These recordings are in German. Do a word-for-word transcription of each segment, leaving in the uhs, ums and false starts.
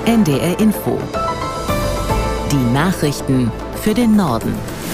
N D R Info. Die Nachrichten für den Norden.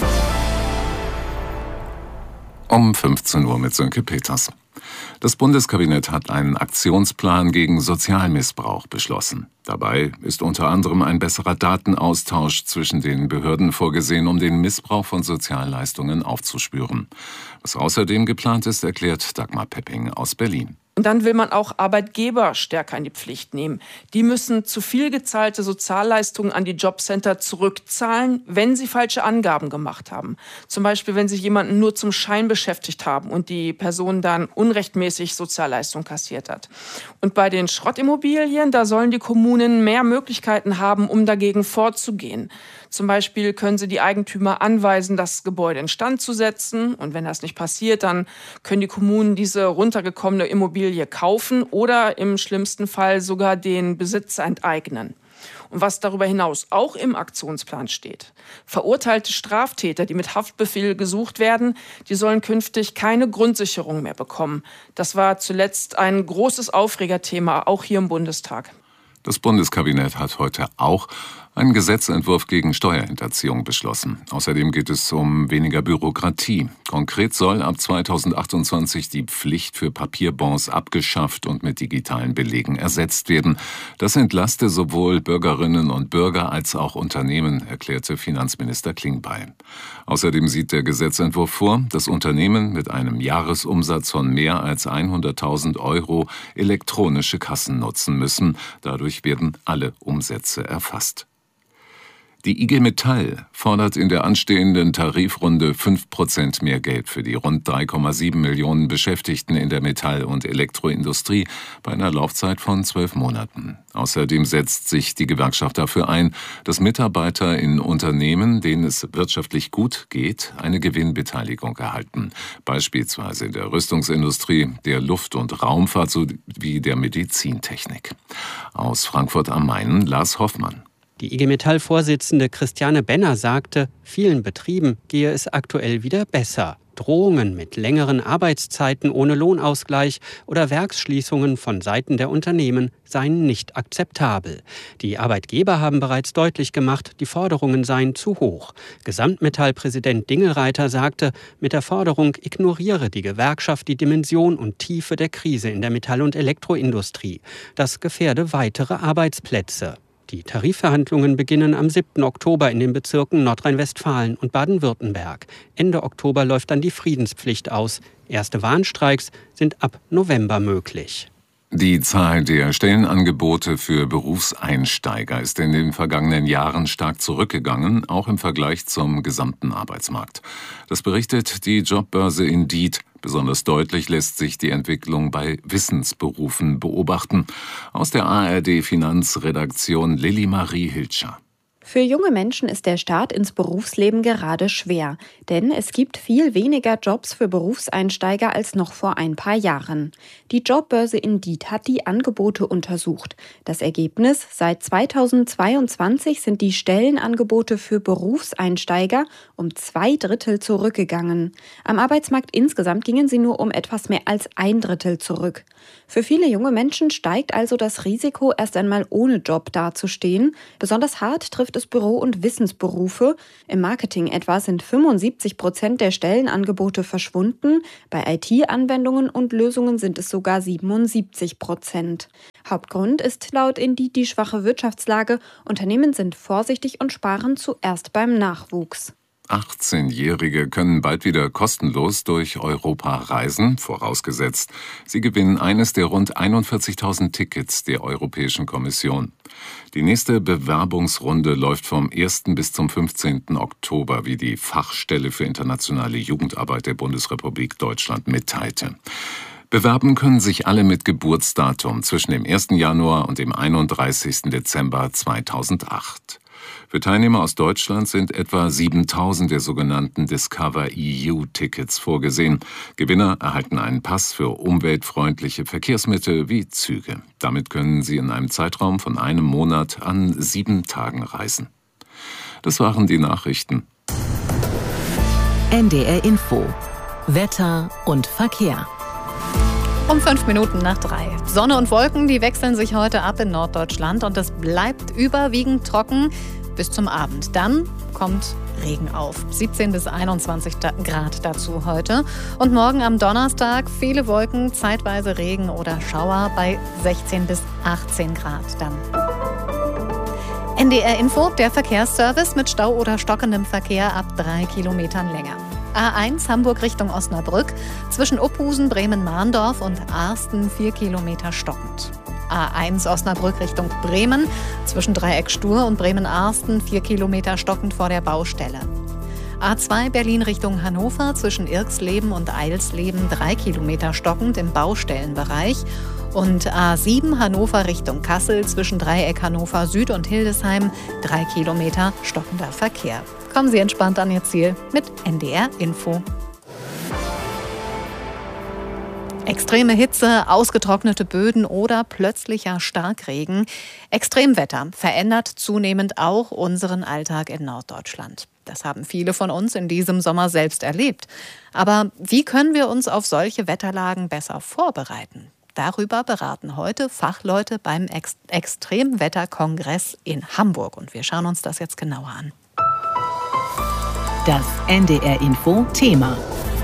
Um fünfzehn Uhr mit Sönke Peters. Das Bundeskabinett hat einen Aktionsplan gegen Sozialmissbrauch beschlossen. Dabei ist unter anderem ein besserer Datenaustausch zwischen den Behörden vorgesehen, um den Missbrauch von Sozialleistungen aufzuspüren. Was außerdem geplant ist, erklärt Dagmar Pepping aus Berlin. Und dann will man auch Arbeitgeber stärker in die Pflicht nehmen. Die müssen zu viel gezahlte Sozialleistungen an die Jobcenter zurückzahlen, wenn sie falsche Angaben gemacht haben. Zum Beispiel, wenn sie jemanden nur zum Schein beschäftigt haben und die Person dann unrechtmäßig Sozialleistung kassiert hat. Und bei den Schrottimmobilien, da sollen die Kommunen mehr Möglichkeiten haben, um dagegen vorzugehen. Zum Beispiel können sie die Eigentümer anweisen, das Gebäude instand zu setzen. Und wenn das nicht passiert, dann können die Kommunen diese runtergekommene Immobilie kaufen oder im schlimmsten Fall sogar den Besitzer enteignen. Und was darüber hinaus auch im Aktionsplan steht: Verurteilte Straftäter, die mit Haftbefehl gesucht werden, die sollen künftig keine Grundsicherung mehr bekommen. Das war zuletzt ein großes Aufregerthema, auch hier im Bundestag. Das Bundeskabinett hat heute auch einen Gesetzentwurf gegen Steuerhinterziehung beschlossen. Außerdem geht es um weniger Bürokratie. Konkret soll ab zweitausendachtundzwanzig die Pflicht für Papierbons abgeschafft und mit digitalen Belegen ersetzt werden. Das entlaste sowohl Bürgerinnen und Bürger als auch Unternehmen, erklärte Finanzminister Klingbeil. Außerdem sieht der Gesetzentwurf vor, dass Unternehmen mit einem Jahresumsatz von mehr als hunderttausend Euro elektronische Kassen nutzen müssen. Dadurch werden alle Umsätze erfasst. Die I G Metall fordert in der anstehenden Tarifrunde fünf Prozent mehr Geld für die rund drei Komma sieben Millionen Beschäftigten in der Metall- und Elektroindustrie bei einer Laufzeit von zwölf Monaten. Außerdem setzt sich die Gewerkschaft dafür ein, dass Mitarbeiter in Unternehmen, denen es wirtschaftlich gut geht, eine Gewinnbeteiligung erhalten. Beispielsweise in der Rüstungsindustrie, der Luft- und Raumfahrt sowie der Medizintechnik. Aus Frankfurt am Main, Lars Hoffmann. Die I G Metall-Vorsitzende Christiane Benner sagte, vielen Betrieben gehe es aktuell wieder besser. Drohungen mit längeren Arbeitszeiten ohne Lohnausgleich oder Werksschließungen von Seiten der Unternehmen seien nicht akzeptabel. Die Arbeitgeber haben bereits deutlich gemacht, die Forderungen seien zu hoch. Gesamtmetall-Präsident Dingelreiter sagte, mit der Forderung ignoriere die Gewerkschaft die Dimension und Tiefe der Krise in der Metall- und Elektroindustrie. Das gefährde weitere Arbeitsplätze. Die Tarifverhandlungen beginnen am siebten Oktober in den Bezirken Nordrhein-Westfalen und Baden-Württemberg. Ende Oktober läuft dann die Friedenspflicht aus. Erste Warnstreiks sind ab November möglich. Die Zahl der Stellenangebote für Berufseinsteiger ist in den vergangenen Jahren stark zurückgegangen, auch im Vergleich zum gesamten Arbeitsmarkt. Das berichtet die Jobbörse Indeed. Besonders deutlich lässt sich die Entwicklung bei Wissensberufen beobachten. Aus der A R D-Finanzredaktion Lilly Marie Hilscher. Für junge Menschen ist der Start ins Berufsleben gerade schwer, denn es gibt viel weniger Jobs für Berufseinsteiger als noch vor ein paar Jahren. Die Jobbörse Indeed hat die Angebote untersucht. Das Ergebnis: Seit zweitausendzweiundzwanzig sind die Stellenangebote für Berufseinsteiger um zwei Drittel zurückgegangen. Am Arbeitsmarkt insgesamt gingen sie nur um etwas mehr als ein Drittel zurück. Für viele junge Menschen steigt also das Risiko, erst einmal ohne Job dazustehen. Besonders hart trifft es Büro- und Wissensberufe. Im Marketing etwa sind fünfundsiebzig Prozent der Stellenangebote verschwunden. Bei I T-Anwendungen und Lösungen sind es sogar siebenundsiebzig Prozent. Hauptgrund ist laut Indeed die schwache Wirtschaftslage. Unternehmen sind vorsichtig und sparen zuerst beim Nachwuchs. achtzehnjährige können bald wieder kostenlos durch Europa reisen, vorausgesetzt, sie gewinnen eines der rund einundvierzigtausend Tickets der Europäischen Kommission. Die nächste Bewerbungsrunde läuft vom ersten bis zum fünfzehnten Oktober, wie die Fachstelle für internationale Jugendarbeit der Bundesrepublik Deutschland mitteilte. Bewerben können sich alle mit Geburtsdatum zwischen dem ersten Januar und dem einunddreißigsten Dezember zweitausendacht. Für Teilnehmer aus Deutschland sind etwa siebentausend der sogenannten Discover E U-Tickets vorgesehen. Gewinner erhalten einen Pass für umweltfreundliche Verkehrsmittel wie Züge. Damit können sie in einem Zeitraum von einem Monat an sieben Tagen reisen. Das waren die Nachrichten. N D R Info. Wetter und Verkehr. Um fünf Minuten nach drei. Sonne und Wolken, die wechseln sich heute ab in Norddeutschland und es bleibt überwiegend trocken bis zum Abend. Dann kommt Regen auf. siebzehn bis einundzwanzig Grad dazu heute. Und morgen am Donnerstag viele Wolken, zeitweise Regen oder Schauer bei sechzehn bis achtzehn Grad dann. N D R Info, der Verkehrsservice mit Stau oder stockendem Verkehr ab drei Kilometern länger. A eins Hamburg Richtung Osnabrück, zwischen Uphusen, Bremen-Mahndorf und Arsten vier Kilometer stockend. A eins Osnabrück Richtung Bremen, zwischen Dreieck Stur und Bremen-Arsten vier Kilometer stockend vor der Baustelle. A zwei Berlin Richtung Hannover, zwischen Irxleben und Eilsleben drei Kilometer stockend im Baustellenbereich. Und A sieben Hannover Richtung Kassel, zwischen Dreieck Hannover Süd und Hildesheim drei Kilometer stockender Verkehr. Kommen Sie entspannt an Ihr Ziel mit N D R Info. Extreme Hitze, ausgetrocknete Böden oder plötzlicher Starkregen. Extremwetter verändert zunehmend auch unseren Alltag in Norddeutschland. Das haben viele von uns in diesem Sommer selbst erlebt. Aber wie können wir uns auf solche Wetterlagen besser vorbereiten? Darüber beraten heute Fachleute beim Ex- Extremwetterkongress in Hamburg. Und wir schauen uns das jetzt genauer an. Das N D R Info Thema.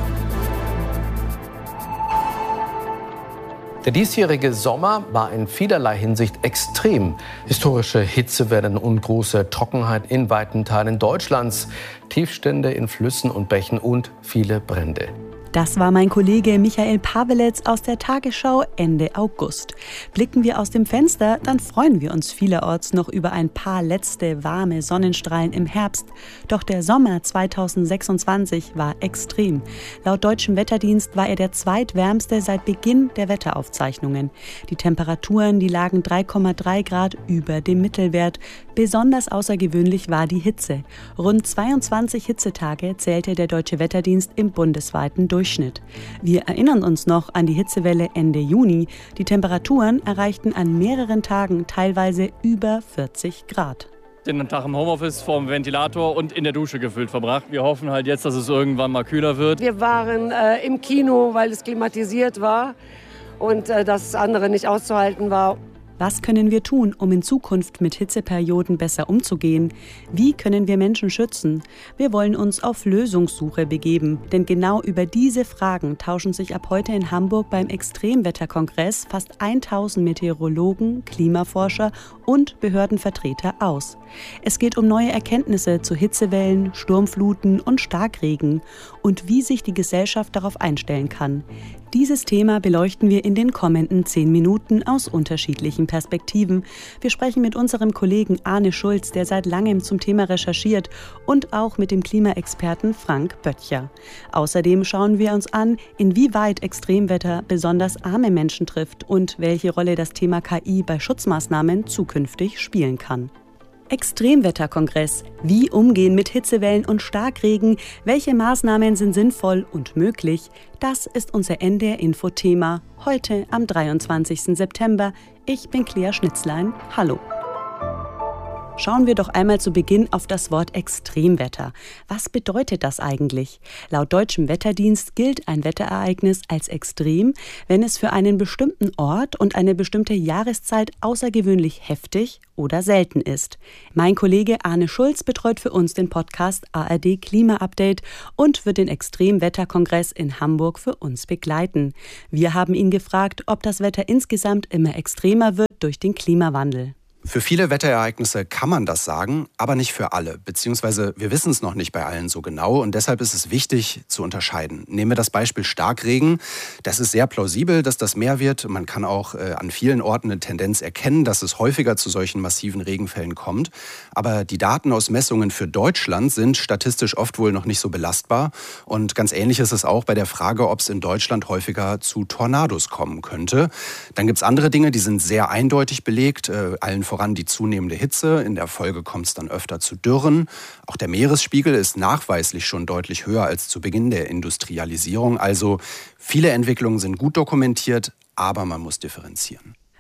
Der diesjährige Sommer war in vielerlei Hinsicht extrem. Historische Hitzewellen und große Trockenheit in weiten Teilen Deutschlands, Tiefstände in Flüssen und Bächen und viele Brände. Das war mein Kollege Michael Pavelec aus der Tagesschau Ende August. Blicken wir aus dem Fenster, dann freuen wir uns vielerorts noch über ein paar letzte warme Sonnenstrahlen im Herbst. Doch der Sommer zweitausendsechsundzwanzig war extrem. Laut Deutschem Wetterdienst war er der zweitwärmste seit Beginn der Wetteraufzeichnungen. Die Temperaturen, die lagen drei Komma drei Grad über dem Mittelwert. Besonders außergewöhnlich war die Hitze. Rund zweiundzwanzig Hitzetage zählte der Deutsche Wetterdienst im bundesweiten Durchschnitt. Wir erinnern uns noch an die Hitzewelle Ende Juni. Die Temperaturen erreichten an mehreren Tagen teilweise über vierzig Grad. Den Tag im Homeoffice vorm Ventilator und in der Dusche gefühlt verbracht. Wir hoffen halt jetzt, dass es irgendwann mal kühler wird. Wir waren äh, im Kino, weil es klimatisiert war und äh, das andere nicht auszuhalten war. Was können wir tun, um in Zukunft mit Hitzeperioden besser umzugehen? Wie können wir Menschen schützen? Wir wollen uns auf Lösungssuche begeben, denn genau über diese Fragen tauschen sich ab heute in Hamburg beim Extremwetterkongress fast tausend Meteorologen, Klimaforscher und Behördenvertreter aus. Es geht um neue Erkenntnisse zu Hitzewellen, Sturmfluten und Starkregen und wie sich die Gesellschaft darauf einstellen kann. Dieses Thema beleuchten wir in den kommenden zehn Minuten aus unterschiedlichen Perspektiven. Wir sprechen mit unserem Kollegen Arne Schulz, der seit langem zum Thema recherchiert, und auch mit dem Klimaexperten Frank Böttcher. Außerdem schauen wir uns an, inwieweit Extremwetter besonders arme Menschen trifft und welche Rolle das Thema K I bei Schutzmaßnahmen zukünftig spielen kann. Extremwetterkongress. Wie umgehen mit Hitzewellen und Starkregen? Welche Maßnahmen sind sinnvoll und möglich? Das ist unser N D R-Info-Thema heute am dreiundzwanzigsten September. Ich bin Claire Schnitzlein. Hallo. Schauen wir doch einmal zu Beginn auf das Wort Extremwetter. Was bedeutet das eigentlich? Laut Deutschem Wetterdienst gilt ein Wetterereignis als extrem, wenn es für einen bestimmten Ort und eine bestimmte Jahreszeit außergewöhnlich heftig oder selten ist. Mein Kollege Arne Schulz betreut für uns den Podcast A R D Klima Update und wird den Extremwetterkongress in Hamburg für uns begleiten. Wir haben ihn gefragt, ob das Wetter insgesamt immer extremer wird durch den Klimawandel. Für viele Wetterereignisse kann man das sagen, aber nicht für alle. Beziehungsweise wir wissen es noch nicht bei allen so genau und deshalb ist es wichtig zu unterscheiden. Nehmen wir das Beispiel Starkregen. Das ist sehr plausibel, dass das mehr wird. Man kann auch äh, an vielen Orten eine Tendenz erkennen, dass es häufiger zu solchen massiven Regenfällen kommt. Aber die Daten aus Messungen für Deutschland sind statistisch oft wohl noch nicht so belastbar. Und ganz ähnlich ist es auch bei der Frage, ob es in Deutschland häufiger zu Tornados kommen könnte. Dann gibt es andere Dinge, die sind sehr eindeutig belegt, äh, allen voran die zunehmende Hitze. In der Folge kommt es dann öfter zu Dürren. Auch der Meeresspiegel ist nachweislich schon deutlich höher als zu Beginn der Industrialisierung. Also viele Entwicklungen sind gut dokumentiert, aber man muss differenzieren.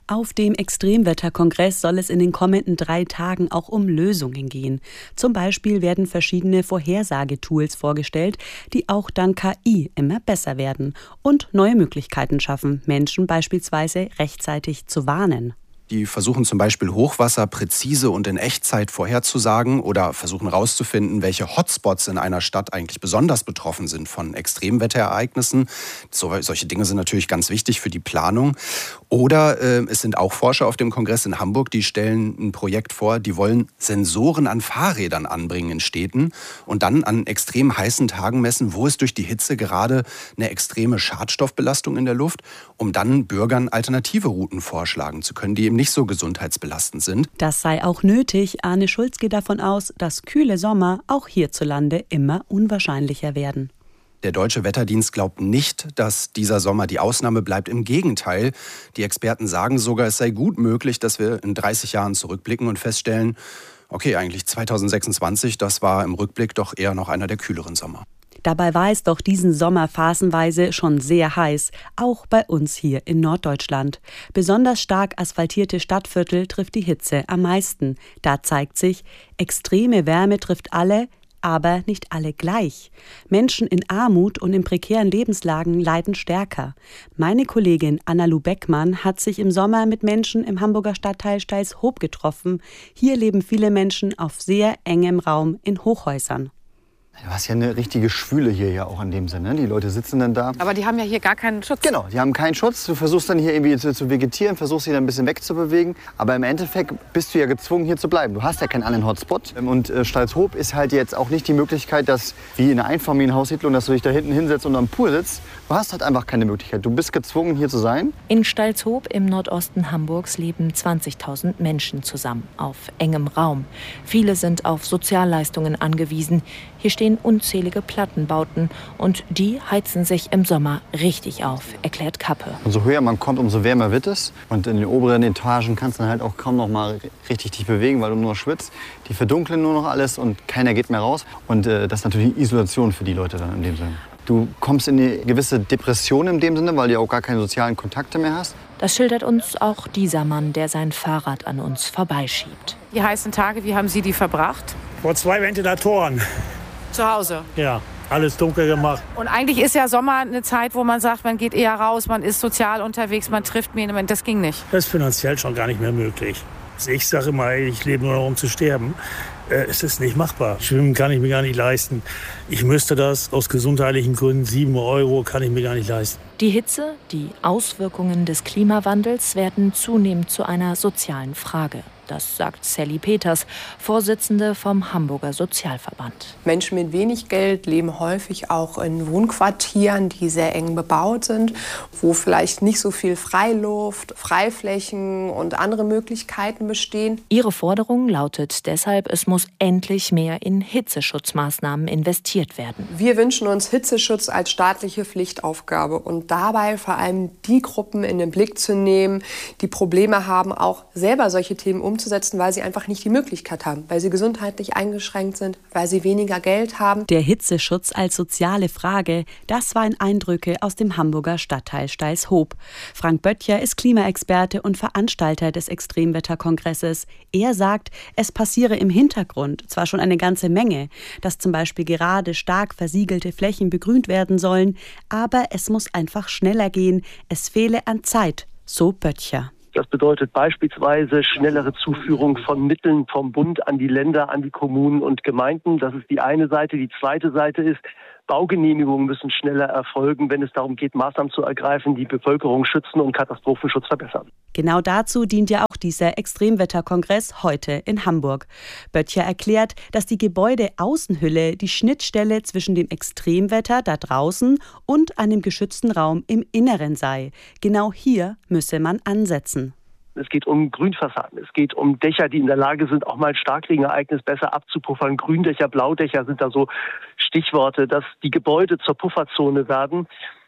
Auf dem Extremwetterkongress soll es in den kommenden drei Tagen auch um Lösungen gehen. Zum Beispiel werden verschiedene Vorhersagetools vorgestellt, die auch dank K I immer besser werden und neue Möglichkeiten schaffen, Menschen beispielsweise rechtzeitig zu warnen. Die versuchen zum Beispiel Hochwasser präzise und in Echtzeit vorherzusagen oder versuchen herauszufinden, welche Hotspots in einer Stadt eigentlich besonders betroffen sind von Extremwetterereignissen. So, solche Dinge sind natürlich ganz wichtig für die Planung. Oder äh, es sind auch Forscher auf dem Kongress in Hamburg, die stellen ein Projekt vor, die wollen Sensoren an Fahrrädern anbringen in Städten und dann an extrem heißen Tagen messen, wo ist durch die Hitze gerade eine extreme Schadstoffbelastung in der Luft, um dann Bürgern alternative Routen vorschlagen zu können, die eben nicht so gesundheitsbelastend sind. Das sei auch nötig. Arne Schulz geht davon aus, dass kühle Sommer auch hierzulande immer unwahrscheinlicher werden. Der Deutsche Wetterdienst glaubt nicht, dass dieser Sommer die Ausnahme bleibt. Im Gegenteil, die Experten sagen sogar, es sei gut möglich, dass wir in dreißig Jahren zurückblicken und feststellen, okay, eigentlich zweitausendsechsundzwanzig, das war im Rückblick doch eher noch einer der kühleren Sommer. Dabei war es doch diesen Sommer phasenweise schon sehr heiß, auch bei uns hier in Norddeutschland. Besonders stark asphaltierte Stadtviertel trifft die Hitze am meisten. Da zeigt sich, extreme Wärme trifft alle, aber nicht alle gleich. Menschen in Armut und in prekären Lebenslagen leiden stärker. Meine Kollegin Anna-Lu Beckmann hat sich im Sommer mit Menschen im Hamburger Stadtteil Steilshoop getroffen. Hier leben viele Menschen auf sehr engem Raum in Hochhäusern. Du hast ja eine richtige Schwüle hier ja auch in dem Sinne. Die Leute sitzen dann da. Aber die haben ja hier gar keinen Schutz. Genau, die haben keinen Schutz. Du versuchst dann hier irgendwie zu, zu vegetieren, versuchst dich dann ein bisschen wegzubewegen. Aber im Endeffekt bist du ja gezwungen, hier zu bleiben. Du hast ja keinen anderen Hotspot. Und äh, Steilshoop ist halt jetzt auch nicht die Möglichkeit, dass wie in einer Einfamilienhaussiedlung, dass du dich da hinten hinsetzt und am Pool sitzt. Du hast halt einfach keine Möglichkeit. Du bist gezwungen, hier zu sein. In Steilshoop im Nordosten Hamburgs leben zwanzigtausend Menschen zusammen auf engem Raum. Viele sind auf Sozialleistungen angewiesen. Hier stehen unzählige Plattenbauten und die heizen sich im Sommer richtig auf, erklärt Kappe. Umso höher man kommt, umso wärmer wird es. Und in den oberen Etagen kannst du dann halt auch kaum noch mal richtig dich bewegen, weil du nur noch schwitzt. Die verdunkeln nur noch alles und keiner geht mehr raus. Und äh, das ist natürlich Isolation für die Leute dann in dem Sinne. Du kommst in eine gewisse Depression in dem Sinne, weil du auch gar keine sozialen Kontakte mehr hast. Das schildert uns auch dieser Mann, der sein Fahrrad an uns vorbeischiebt. Die heißen Tage, wie haben Sie die verbracht? Vor zwei Ventilatoren. Zu Hause? Ja, alles dunkel gemacht. Und eigentlich ist ja Sommer eine Zeit, wo man sagt, man geht eher raus, man ist sozial unterwegs, man trifft mich. Das ging nicht. Das ist finanziell schon gar nicht mehr möglich. Ich sage immer, ich lebe nur noch, um zu sterben. Es ist nicht machbar. Schwimmen kann ich mir gar nicht leisten. Ich müsste das aus gesundheitlichen Gründen, sieben Euro kann ich mir gar nicht leisten. Die Hitze, die Auswirkungen des Klimawandels werden zunehmend zu einer sozialen Frage. Das sagt Sally Peters, Vorsitzende vom Hamburger Sozialverband. Menschen mit wenig Geld leben häufig auch in Wohnquartieren, die sehr eng bebaut sind, wo vielleicht nicht so viel Freiluft, Freiflächen und andere Möglichkeiten bestehen. Ihre Forderung lautet deshalb, es muss endlich mehr in Hitzeschutzmaßnahmen investiert werden. Wir wünschen uns Hitzeschutz als staatliche Pflichtaufgabe und dabei vor allem die Gruppen in den Blick zu nehmen, die Probleme haben, auch selber solche Themen umzusetzen. umzusetzen, weil sie einfach nicht die Möglichkeit haben, weil sie gesundheitlich eingeschränkt sind, weil sie weniger Geld haben. Der Hitzeschutz als soziale Frage, das waren Eindrücke aus dem Hamburger Stadtteil Steilshoop. Frank Böttcher ist Klimaexperte und Veranstalter des Extremwetterkongresses. Er sagt, es passiere im Hintergrund zwar schon eine ganze Menge, dass zum Beispiel gerade stark versiegelte Flächen begrünt werden sollen, aber es muss einfach schneller gehen. Es fehle an Zeit, so Böttcher. Das bedeutet beispielsweise schnellere Zuführung von Mitteln vom Bund an die Länder, an die Kommunen und Gemeinden. Das ist die eine Seite. Die zweite Seite ist, Baugenehmigungen müssen schneller erfolgen, wenn es darum geht, Maßnahmen zu ergreifen, die Bevölkerung schützen und Katastrophenschutz verbessern. Genau dazu dient ja auch dieser Extremwetterkongress heute in Hamburg. Böttcher erklärt, dass die Gebäudeaußenhülle die Schnittstelle zwischen dem Extremwetter da draußen und einem geschützten Raum im Inneren sei. Genau hier müsse man ansetzen. Es geht um Grünfassaden, es geht um Dächer, die in der Lage sind, auch mal ein Starkregenereignis besser abzupuffern. Gründächer, Blaudächer sind da so Stichworte, dass die Gebäude zur Pufferzone werden.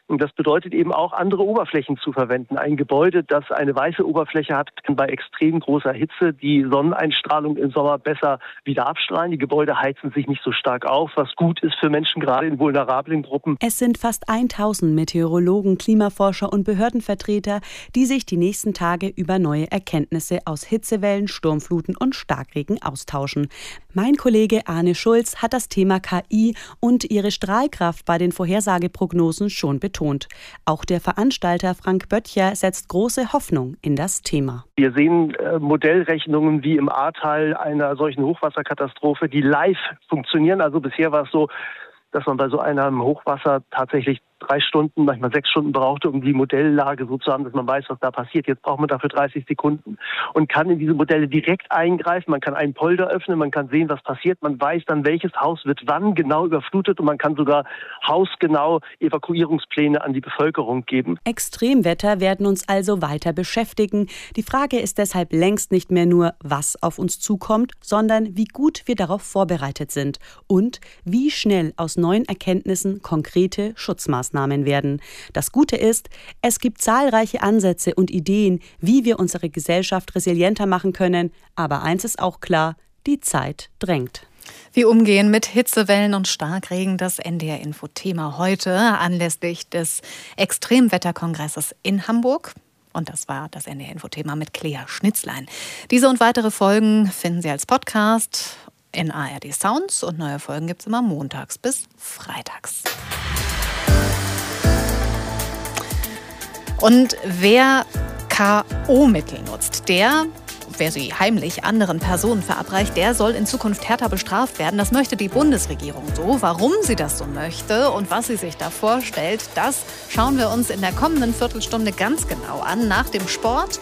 Und das bedeutet eben auch, andere Oberflächen zu verwenden. Ein Gebäude, das eine weiße Oberfläche hat, kann bei extrem großer Hitze die Sonneneinstrahlung im Sommer besser wieder abstrahlen. Die Gebäude heizen sich nicht so stark auf, was gut ist für Menschen, gerade in vulnerablen Gruppen. Es sind fast tausend Meteorologen, Klimaforscher und Behördenvertreter, die sich die nächsten Tage über neue Erkenntnisse aus Hitzewellen, Sturmfluten und Starkregen austauschen. Mein Kollege Arne Schulz hat das Thema K I und ihre Strahlkraft bei den Vorhersageprognosen schon betont. Auch der Veranstalter Frank Böttcher setzt große Hoffnung in das Thema. Wir sehen äh, Modellrechnungen wie im Ahrtal einer solchen Hochwasserkatastrophe, die live funktionieren. Also bisher war es so, dass man bei so einem Hochwasser tatsächlich drei Stunden, manchmal sechs Stunden brauchte, um die Modelllage so zu haben, dass man weiß, was da passiert. Jetzt braucht man dafür dreißig Sekunden und kann in diese Modelle direkt eingreifen. Man kann einen Polder öffnen, man kann sehen, was passiert. Man weiß dann, welches Haus wird wann genau überflutet und man kann sogar hausgenau Evakuierungspläne an die Bevölkerung geben. Extremwetter werden uns also weiter beschäftigen. Die Frage ist deshalb längst nicht mehr nur, was auf uns zukommt, sondern wie gut wir darauf vorbereitet sind und wie schnell aus neuen Erkenntnissen konkrete Schutzmaßnahmen werden. Das Gute ist, es gibt zahlreiche Ansätze und Ideen, wie wir unsere Gesellschaft resilienter machen können. Aber eins ist auch klar, die Zeit drängt. Wie umgehen mit Hitzewellen und Starkregen, das N D R-Info-Thema heute anlässlich des Extremwetterkongresses in Hamburg. Und das war das N D R-Info-Thema mit Clea Schnitzlein. Diese und weitere Folgen finden Sie als Podcast in A R D Sounds und neue Folgen gibt es immer montags bis freitags. Und wer K O-Mittel nutzt, der, wer sie heimlich anderen Personen verabreicht, der soll in Zukunft härter bestraft werden. Das möchte die Bundesregierung so. Warum sie das so möchte und was sie sich da vorstellt, das schauen wir uns in der kommenden Viertelstunde ganz genau an, nach dem Sport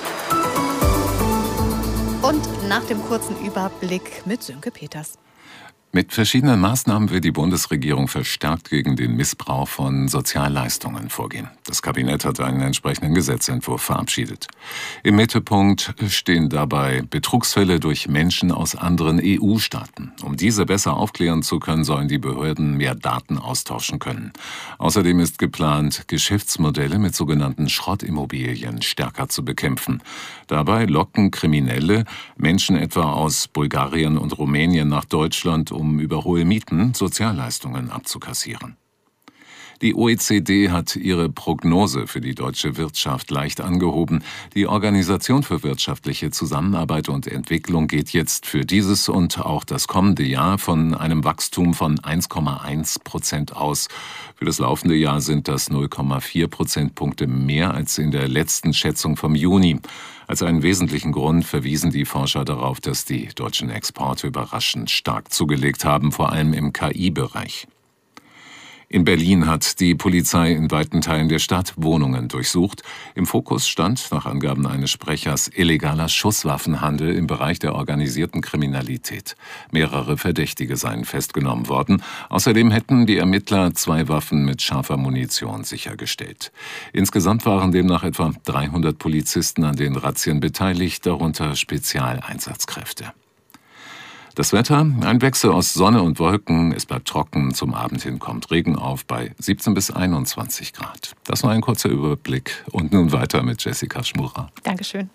und nach dem kurzen Überblick mit Sönke Peters. Mit verschiedenen Maßnahmen will die Bundesregierung verstärkt gegen den Missbrauch von Sozialleistungen vorgehen. Das Kabinett hat einen entsprechenden Gesetzentwurf verabschiedet. Im Mittelpunkt stehen dabei Betrugsfälle durch Menschen aus anderen E U-Staaten. Um diese besser aufklären zu können, sollen die Behörden mehr Daten austauschen können. Außerdem ist geplant, Geschäftsmodelle mit sogenannten Schrottimmobilien stärker zu bekämpfen. Dabei locken Kriminelle Menschen etwa aus Bulgarien und Rumänien nach Deutschland, um über hohe Mieten Sozialleistungen abzukassieren. Die O E C D hat ihre Prognose für die deutsche Wirtschaft leicht angehoben. Die Organisation für wirtschaftliche Zusammenarbeit und Entwicklung geht jetzt für dieses und auch das kommende Jahr von einem Wachstum von eins Komma eins Prozent aus. Für das laufende Jahr sind das null Komma vier Prozentpunkte mehr als in der letzten Schätzung vom Juni. Als einen wesentlichen Grund verwiesen die Forscher darauf, dass die deutschen Exporte überraschend stark zugelegt haben, vor allem im K I-Bereich. In Berlin hat die Polizei in weiten Teilen der Stadt Wohnungen durchsucht. Im Fokus stand, nach Angaben eines Sprechers, illegaler Schusswaffenhandel im Bereich der organisierten Kriminalität. Mehrere Verdächtige seien festgenommen worden. Außerdem hätten die Ermittler zwei Waffen mit scharfer Munition sichergestellt. Insgesamt waren demnach etwa dreihundert Polizisten an den Razzien beteiligt, darunter Spezialeinsatzkräfte. Das Wetter, ein Wechsel aus Sonne und Wolken, es bleibt trocken, zum Abend hin kommt Regen auf bei siebzehn bis einundzwanzig Grad. Das war ein kurzer Überblick und nun weiter mit Jessica Schmurer. Dankeschön.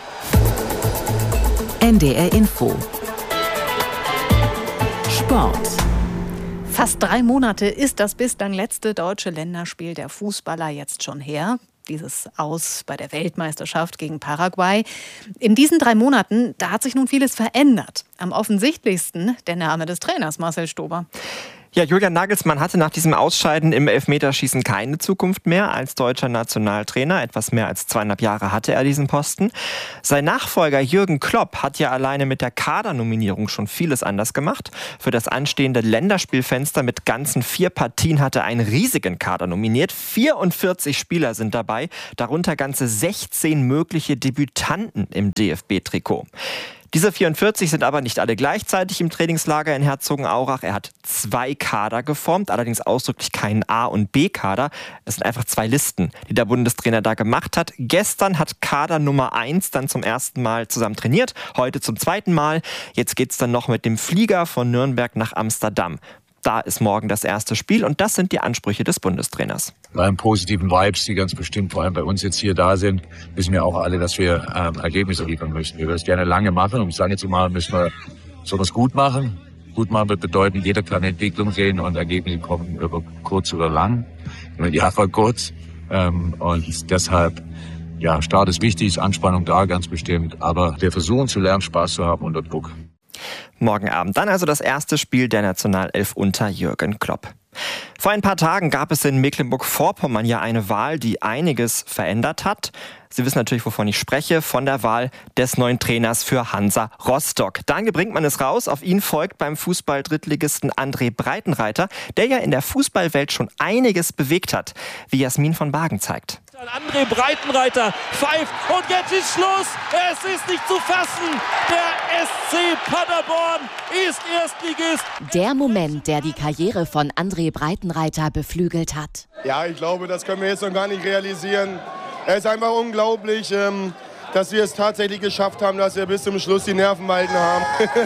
N D R Info. Sport. Fast drei Monate ist das bislang letzte deutsche Länderspiel der Fußballer jetzt schon her. Dieses Aus bei der Weltmeisterschaft gegen Paraguay. In diesen drei Monaten, da hat sich nun vieles verändert. Am offensichtlichsten der Name des Trainers, Marcel Stober. Ja, Julian Nagelsmann hatte nach diesem Ausscheiden im Elfmeterschießen keine Zukunft mehr als deutscher Nationaltrainer. Etwas mehr als zweieinhalb Jahre hatte er diesen Posten. Sein Nachfolger Jürgen Klopp hat ja alleine mit der Kadernominierung schon vieles anders gemacht. Für das anstehende Länderspielfenster mit ganzen vier Partien hat er einen riesigen Kader nominiert. vierundvierzig Spieler sind dabei, darunter ganze sechzehn mögliche Debütanten im D F B-Trikot. Diese vierundvierzig sind aber nicht alle gleichzeitig im Trainingslager in Herzogenaurach. Er hat zwei Kader geformt, allerdings ausdrücklich keinen A- und B-Kader. Es sind einfach zwei Listen, die der Bundestrainer da gemacht hat. Gestern hat Kader Nummer eins dann zum ersten Mal zusammen trainiert, heute zum zweiten Mal. Jetzt geht's dann noch mit dem Flieger von Nürnberg nach Amsterdam. Da ist morgen das erste Spiel und das sind die Ansprüche des Bundestrainers. Bei positiven Vibes, die ganz bestimmt vor allem bei uns jetzt hier da sind, wissen wir auch alle, dass wir ähm, Ergebnisse liefern müssen. Wir würden es gerne lange machen. Um es lange zu machen, müssen wir sowas gut machen. Gut machen wird bedeuten, jeder kann Entwicklung sehen und Ergebnisse kommen über kurz oder lang. Ja, war kurz. Ähm, und deshalb, ja, Start ist wichtig, ist Anspannung da, ganz bestimmt. Aber wir versuchen zu lernen, Spaß zu haben unter Druck. Morgen Abend dann also das erste Spiel der Nationalelf unter Jürgen Klopp. Vor ein paar Tagen gab es in Mecklenburg-Vorpommern ja eine Wahl, die einiges verändert hat. Sie wissen natürlich, wovon ich spreche, von der Wahl des neuen Trainers für Hansa Rostock. Daniel Brinkmann ist raus, auf ihn folgt beim Fußball-Drittligisten André Breitenreiter, der ja in der Fußballwelt schon einiges bewegt hat, wie Jasmin von Bargen zeigt. André Breitenreiter pfeift und jetzt ist Schluss. Es ist nicht zu fassen. Der S C Paderborn ist Erstligist. Der Moment, der die Karriere von André Breitenreiter beflügelt hat. Ja, ich glaube, das können wir jetzt noch gar nicht realisieren. Es ist einfach unglaublich, dass wir es tatsächlich geschafft haben, dass wir bis zum Schluss die Nerven behalten haben.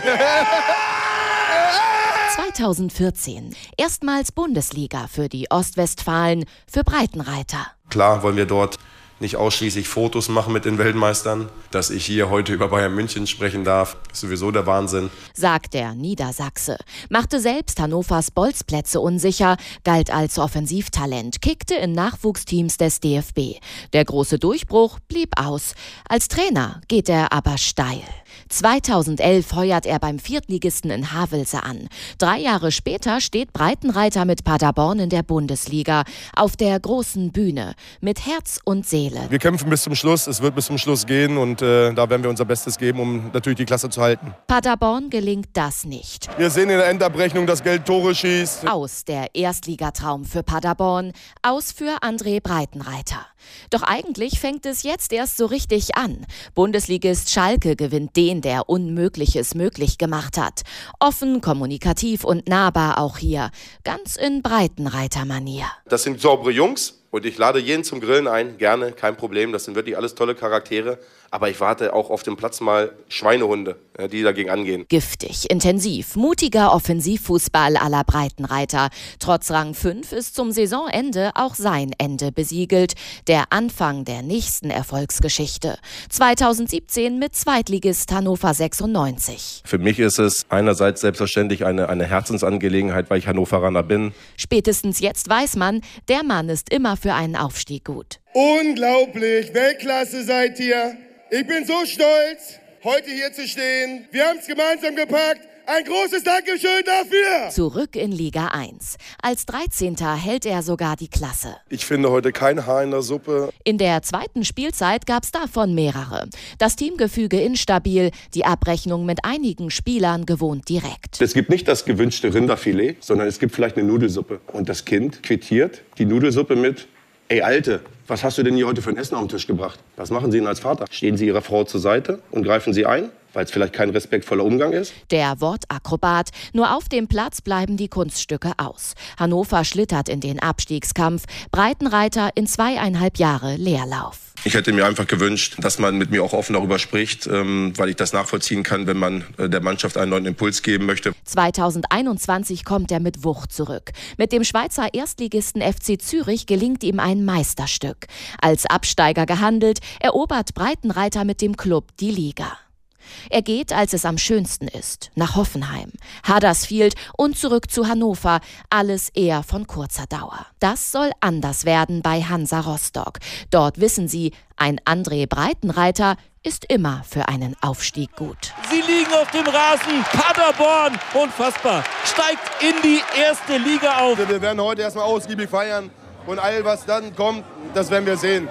zweitausendvierzehn. Erstmals Bundesliga für die Ostwestfalen, für Breitenreiter. Klar wollen wir dort nicht ausschließlich Fotos machen mit den Weltmeistern. Dass ich hier heute über Bayern München sprechen darf, ist sowieso der Wahnsinn. Sagt der Niedersachse. Machte selbst Hannovers Bolzplätze unsicher, galt als Offensivtalent, kickte in Nachwuchsteams des D F B. Der große Durchbruch blieb aus. Als Trainer geht er aber steil. zweitausendelf heuert er beim Viertligisten in Havelse an. Drei Jahre später steht Breitenreiter mit Paderborn in der Bundesliga, auf der großen Bühne, mit Herz und Seele. Wir kämpfen bis zum Schluss, es wird bis zum Schluss gehen und äh, da werden wir unser Bestes geben, um natürlich die Klasse zu halten. Paderborn gelingt das nicht. Wir sehen in der Endabrechnung, dass Geld Tore schießt. Aus der Erstligatraum für Paderborn, aus für André Breitenreiter. Doch eigentlich fängt es jetzt erst so richtig an. Bundesligist Schalke gewinnt den, der Unmögliches möglich gemacht hat. Offen, kommunikativ und nahbar auch hier. Ganz in Breitenreiter-Manier. Das sind saubere Jungs und ich lade jeden zum Grillen ein. Gerne, kein Problem. Das sind wirklich alles tolle Charaktere. Aber ich warte auch auf dem Platz mal Schweinehunde, die dagegen angehen. Giftig, intensiv, mutiger Offensivfußball à la Breitenreiter. Trotz Rang fünf ist zum Saisonende auch sein Ende besiegelt. Der Anfang der nächsten Erfolgsgeschichte. zweitausendsiebzehn mit Zweitligist Hannover sechsundneunzig. Für mich ist es einerseits selbstverständlich eine, eine Herzensangelegenheit, weil ich Hannoveraner bin. Spätestens jetzt weiß man, der Mann ist immer für einen Aufstieg gut. Unglaublich, Weltklasse seid ihr. Ich bin so stolz, heute hier zu stehen. Wir haben es gemeinsam gepackt. Ein großes Dankeschön dafür. Zurück in Liga eins. Als dreizehnter hält er sogar die Klasse. Ich finde heute kein Haar in der Suppe. In der zweiten Spielzeit gab es davon mehrere. Das Teamgefüge instabil, die Abrechnung mit einigen Spielern gewohnt direkt. Es gibt nicht das gewünschte Rinderfilet, sondern es gibt vielleicht eine Nudelsuppe. Und das Kind quittiert die Nudelsuppe mit: Ey Alte, was hast du denn hier heute für ein Essen auf den Tisch gebracht? Was machen Sie denn als Vater? Stehen Sie Ihrer Frau zur Seite und greifen sie ein, weil es vielleicht kein respektvoller Umgang ist? Der Wortakrobat. Nur auf dem Platz bleiben die Kunststücke aus. Hannover schlittert in den Abstiegskampf. Breitenreiter in zweieinhalb Jahre Leerlauf. Ich hätte mir einfach gewünscht, dass man mit mir auch offen darüber spricht, weil ich das nachvollziehen kann, wenn man der Mannschaft einen neuen Impuls geben möchte. zweitausendeinundzwanzig kommt er mit Wucht zurück. Mit dem Schweizer Erstligisten F C Zürich gelingt ihm ein Meisterstück. Als Absteiger gehandelt, erobert Breitenreiter mit dem Klub die Liga. Er geht, als es am schönsten ist, nach Hoffenheim, Huddersfield und zurück zu Hannover, alles eher von kurzer Dauer. Das soll anders werden bei Hansa Rostock. Dort wissen sie, ein André Breitenreiter ist immer für einen Aufstieg gut. Sie liegen auf dem Rasen, Paderborn, unfassbar, steigt in die erste Liga auf. Wir werden heute erstmal ausgiebig feiern und all was dann kommt, das werden wir sehen.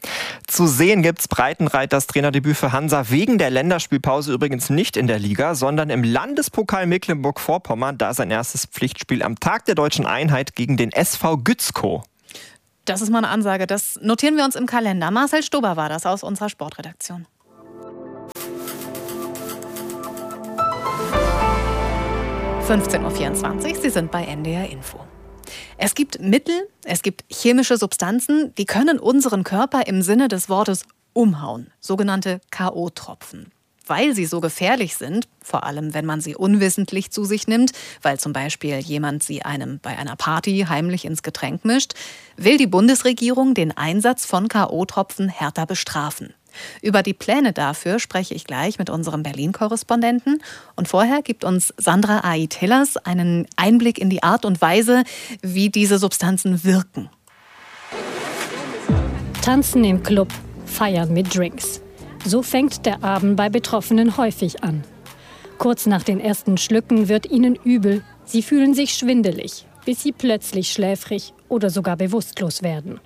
Zu sehen gibt's Breitenreiters Trainerdebüt für Hansa wegen der Länderspielpause übrigens nicht in der Liga, sondern im Landespokal Mecklenburg-Vorpommern, da sein erstes Pflichtspiel am Tag der Deutschen Einheit gegen den S V Gützkow. Das ist mal eine Ansage, das notieren wir uns im Kalender. Marcel Stober war das aus unserer Sportredaktion. fünfzehn Uhr vierundzwanzig, Sie sind bei N D R Info. Es gibt Mittel, es gibt chemische Substanzen, die können unseren Körper im Sinne des Wortes umhauen, sogenannte K O-Tropfen. weil sie so gefährlich sind, vor allem wenn man sie unwissentlich zu sich nimmt, weil zum Beispiel jemand sie einem bei einer Party heimlich ins Getränk mischt, will die Bundesregierung den Einsatz von K O-Tropfen härter bestrafen. Über die Pläne dafür spreche ich gleich mit unserem Berlin-Korrespondenten. Und vorher gibt uns Sandra Ait-Hillers einen Einblick in die Art und Weise, wie diese Substanzen wirken. Tanzen im Club, feiern mit Drinks. So fängt der Abend bei Betroffenen häufig an. Kurz nach den ersten Schlücken wird ihnen übel. Sie fühlen sich schwindelig, bis sie plötzlich schläfrig oder sogar bewusstlos werden.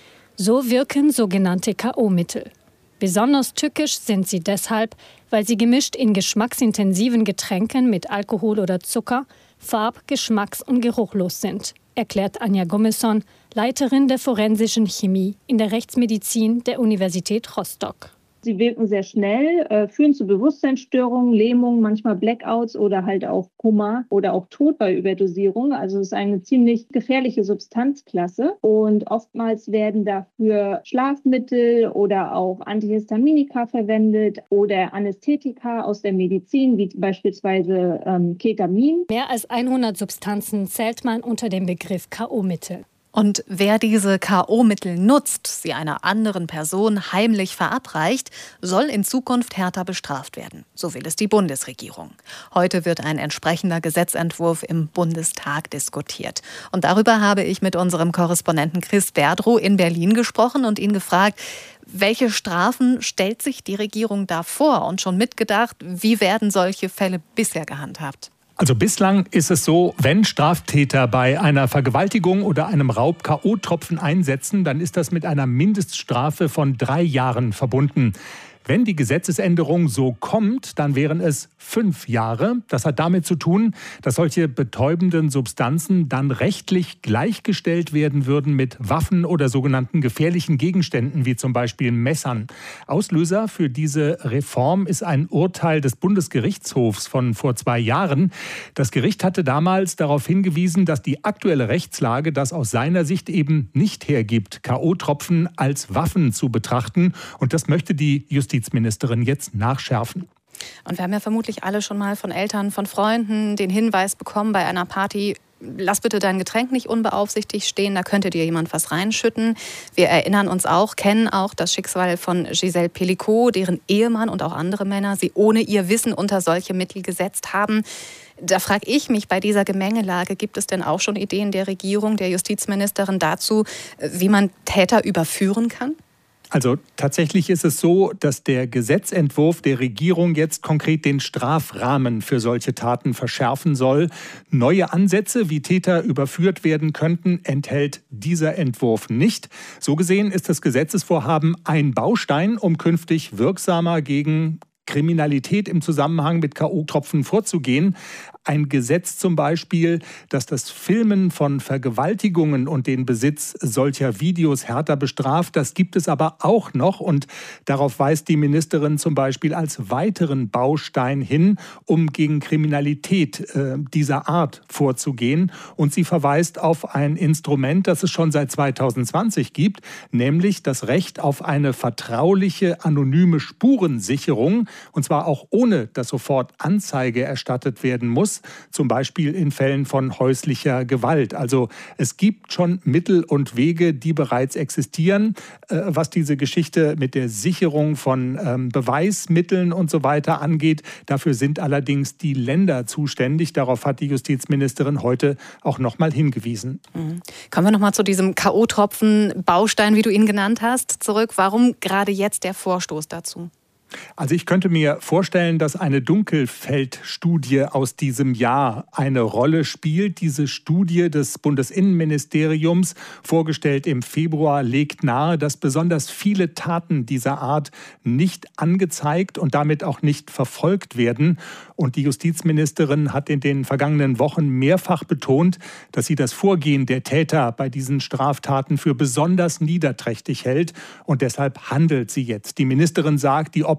So wirken sogenannte K O-Mittel. Besonders tückisch sind sie deshalb, weil sie gemischt in geschmacksintensiven Getränken mit Alkohol oder Zucker farb-, geschmacks- und geruchlos sind, erklärt Anja Gummelson, Leiterin der forensischen Chemie in der Rechtsmedizin der Universität Rostock. Sie wirken sehr schnell, äh, führen zu Bewusstseinsstörungen, Lähmungen, manchmal Blackouts oder halt auch Koma oder auch Tod bei Überdosierung. Also es ist eine ziemlich gefährliche Substanzklasse und oftmals werden dafür Schlafmittel oder auch Antihistaminika verwendet oder Anästhetika aus der Medizin, wie beispielsweise ähm, Ketamin. Mehr als hundert Substanzen zählt man unter dem Begriff K O-Mittel. Und wer diese K O-Mittel nutzt, sie einer anderen Person heimlich verabreicht, soll in Zukunft härter bestraft werden. So will es die Bundesregierung. Heute wird ein entsprechender Gesetzentwurf im Bundestag diskutiert. Und darüber habe ich mit unserem Korrespondenten Chris Berdrow in Berlin gesprochen und ihn gefragt, welche Strafen stellt sich die Regierung da vor? Und schon mitgedacht, wie werden solche Fälle bisher gehandhabt? Also bislang ist es so, wenn Straftäter bei einer Vergewaltigung oder einem Raub K O-Tropfen einsetzen, dann ist das mit einer Mindeststrafe von drei Jahren verbunden. Wenn die Gesetzesänderung so kommt, dann wären es fünf Jahre. Das hat damit zu tun, dass solche betäubenden Substanzen dann rechtlich gleichgestellt werden würden mit Waffen oder sogenannten gefährlichen Gegenständen, wie zum Beispiel Messern. Auslöser für diese Reform ist ein Urteil des Bundesgerichtshofs von vor zwei Jahren. Das Gericht hatte damals darauf hingewiesen, dass die aktuelle Rechtslage das aus seiner Sicht eben nicht hergibt, K O-Tropfen als Waffen zu betrachten. Und das möchte die Justiz Justizministerin jetzt nachschärfen. Und wir haben ja vermutlich alle schon mal von Eltern, von Freunden den Hinweis bekommen bei einer Party, lass bitte dein Getränk nicht unbeaufsichtigt stehen, da könnte dir jemand was reinschütten. Wir erinnern uns auch, kennen auch das Schicksal von Giselle Pelicot, deren Ehemann und auch andere Männer sie ohne ihr Wissen unter solche Mittel gesetzt haben. Da frage ich mich, bei dieser Gemengelage, gibt es denn auch schon Ideen der Regierung, der Justizministerin dazu, wie man Täter überführen kann? Also tatsächlich ist es so, dass der Gesetzentwurf der Regierung jetzt konkret den Strafrahmen für solche Taten verschärfen soll. Neue Ansätze, wie Täter überführt werden könnten, enthält dieser Entwurf nicht. So gesehen ist das Gesetzesvorhaben ein Baustein, um künftig wirksamer gegen Kriminalität im Zusammenhang mit K O-Tropfen vorzugehen. Ein Gesetz zum Beispiel, das das Filmen von Vergewaltigungen und den Besitz solcher Videos härter bestraft. Das gibt es aber auch noch und darauf weist die Ministerin zum Beispiel als weiteren Baustein hin, um gegen Kriminalität äh, dieser Art vorzugehen. Und sie verweist auf ein Instrument, das es schon seit zweitausendzwanzig gibt, nämlich das Recht auf eine vertrauliche, anonyme Spurensicherung. Und zwar auch ohne, dass sofort Anzeige erstattet werden muss. Zum Beispiel in Fällen von häuslicher Gewalt. Also es gibt schon Mittel und Wege, die bereits existieren, äh, was diese Geschichte mit der Sicherung von ähm, Beweismitteln und so weiter angeht. Dafür sind allerdings die Länder zuständig. Darauf hat die Justizministerin heute auch noch mal hingewiesen. Mhm. Kommen wir noch mal zu diesem K O-Tropfen-Baustein, wie du ihn genannt hast, zurück. Warum gerade jetzt der Vorstoß dazu? Also ich könnte mir vorstellen, dass eine Dunkelfeldstudie aus diesem Jahr eine Rolle spielt. Diese Studie des Bundesinnenministeriums, vorgestellt im Februar, legt nahe, dass besonders viele Taten dieser Art nicht angezeigt und damit auch nicht verfolgt werden. Und die Justizministerin hat in den vergangenen Wochen mehrfach betont, dass sie das Vorgehen der Täter bei diesen Straftaten für besonders niederträchtig hält. Und deshalb handelt sie jetzt. Die Ministerin sagt, die Opfer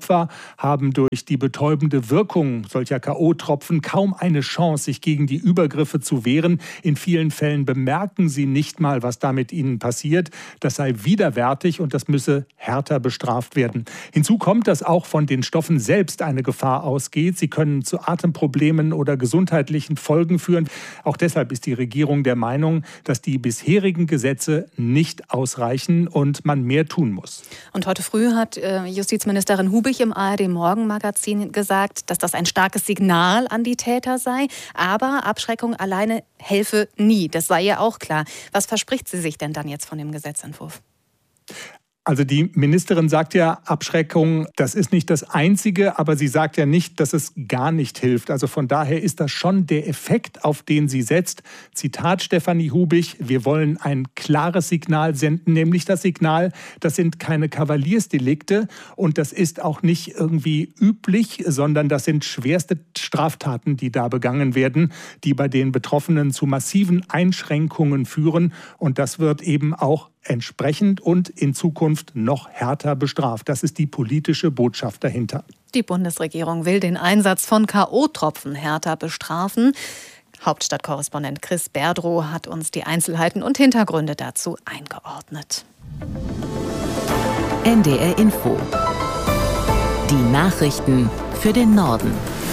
Opfer haben durch die betäubende Wirkung solcher K O-Tropfen kaum eine Chance, sich gegen die Übergriffe zu wehren. In vielen Fällen bemerken sie nicht mal, was da mit ihnen passiert. Das sei widerwärtig und das müsse härter bestraft werden. Hinzu kommt, dass auch von den Stoffen selbst eine Gefahr ausgeht. Sie können zu Atemproblemen oder gesundheitlichen Folgen führen. Auch deshalb ist die Regierung der Meinung, dass die bisherigen Gesetze nicht ausreichen und man mehr tun muss. Und heute früh hat äh, Justizministerin Hubich im A R D-Morgenmagazin gesagt, dass das ein starkes Signal an die Täter sei. Aber Abschreckung alleine helfe nie. Das sei ja auch klar. Was verspricht sie sich denn dann jetzt von dem Gesetzentwurf? Also die Ministerin sagt ja, Abschreckung, das ist nicht das Einzige, aber sie sagt ja nicht, dass es gar nicht hilft. Also von daher ist das schon der Effekt, auf den sie setzt. Zitat Stefanie Hubich, wir wollen ein klares Signal senden, nämlich das Signal, das sind keine Kavaliersdelikte und das ist auch nicht irgendwie üblich, sondern das sind schwerste Straftaten, die da begangen werden, die bei den Betroffenen zu massiven Einschränkungen führen und das wird eben auch entsprechend und in Zukunft noch härter bestraft. Das ist die politische Botschaft dahinter. Die Bundesregierung will den Einsatz von K O-Tropfen härter bestrafen. Hauptstadtkorrespondent Chris Berdrow hat uns die Einzelheiten und Hintergründe dazu eingeordnet. N D R Info. Die Nachrichten für den Norden.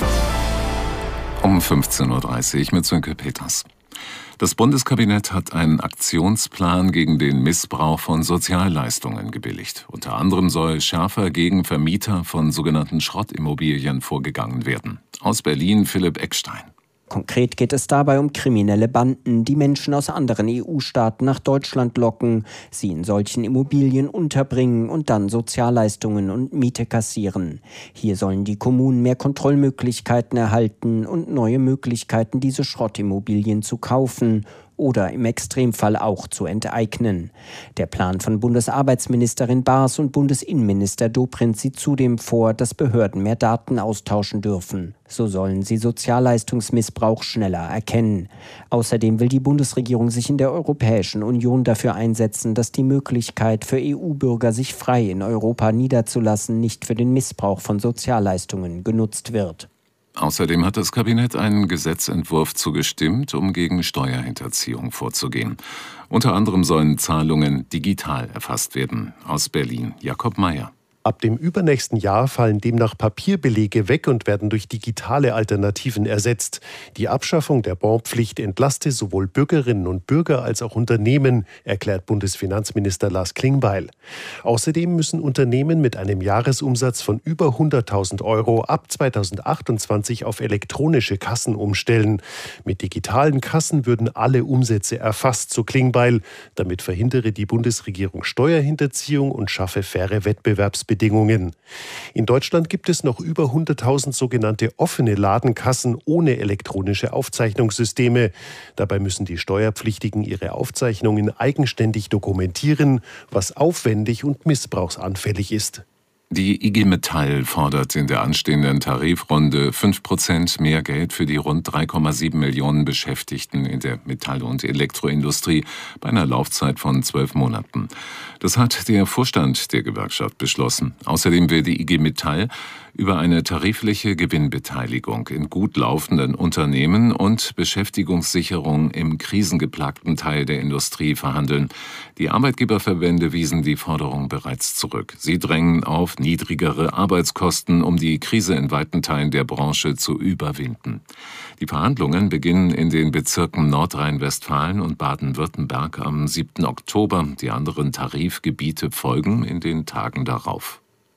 Um fünfzehn Uhr dreißig mit Sönke Peters. Das Bundeskabinett hat einen Aktionsplan gegen den Missbrauch von Sozialleistungen gebilligt. Unter anderem soll schärfer gegen Vermieter von sogenannten Schrottimmobilien vorgegangen werden. Aus Berlin Philipp Eckstein. Konkret geht es dabei um kriminelle Banden, die Menschen aus anderen E U-Staaten nach Deutschland locken, sie in solchen Immobilien unterbringen und dann Sozialleistungen und Miete kassieren. Hier sollen die Kommunen mehr Kontrollmöglichkeiten erhalten und neue Möglichkeiten, diese Schrottimmobilien zu kaufen oder im Extremfall auch zu enteignen. Der Plan von Bundesarbeitsministerin Baas und Bundesinnenminister Dobrindt sieht zudem vor, dass Behörden mehr Daten austauschen dürfen. So sollen sie Sozialleistungsmissbrauch schneller erkennen. Außerdem will die Bundesregierung sich in der Europäischen Union dafür einsetzen, dass die Möglichkeit für E U-Bürger, sich frei in Europa niederzulassen, nicht für den Missbrauch von Sozialleistungen genutzt wird. Außerdem hat das Kabinett einen Gesetzentwurf zugestimmt, um gegen Steuerhinterziehung vorzugehen. Unter anderem sollen Zahlungen digital erfasst werden. Aus Berlin Jakob Mayer. Ab dem übernächsten Jahr fallen demnach Papierbelege weg und werden durch digitale Alternativen ersetzt. Die Abschaffung der Bonpflicht entlaste sowohl Bürgerinnen und Bürger als auch Unternehmen, erklärt Bundesfinanzminister Lars Klingbeil. Außerdem müssen Unternehmen mit einem Jahresumsatz von über hunderttausend Euro ab zweitausendachtundzwanzig auf elektronische Kassen umstellen. Mit digitalen Kassen würden alle Umsätze erfasst, so Klingbeil. Damit verhindere die Bundesregierung Steuerhinterziehung und schaffe faire Wettbewerbsbedingungen. Bedingungen. In Deutschland gibt es noch über hunderttausend sogenannte offene Ladenkassen ohne elektronische Aufzeichnungssysteme. Dabei müssen die Steuerpflichtigen ihre Aufzeichnungen eigenständig dokumentieren, was aufwendig und missbrauchsanfällig ist. Die I G Metall fordert in der anstehenden Tarifrunde fünf Prozent mehr Geld für die rund drei Komma sieben Millionen Beschäftigten in der Metall- und Elektroindustrie bei einer Laufzeit von zwölf Monaten. Das hat der Vorstand der Gewerkschaft beschlossen. Außerdem will die I G Metall über eine tarifliche Gewinnbeteiligung in gut laufenden Unternehmen und Beschäftigungssicherung im krisengeplagten Teil der Industrie verhandeln. Die Arbeitgeberverbände wiesen die Forderung bereits zurück. Sie drängen auf niedrigere Arbeitskosten, um die Krise in weiten Teilen der Branche zu überwinden. Die Verhandlungen beginnen in den Bezirken Nordrhein-Westfalen und Baden-Württemberg am siebten Oktober. Die anderen Tarifgebiete folgen in den Tagen darauf.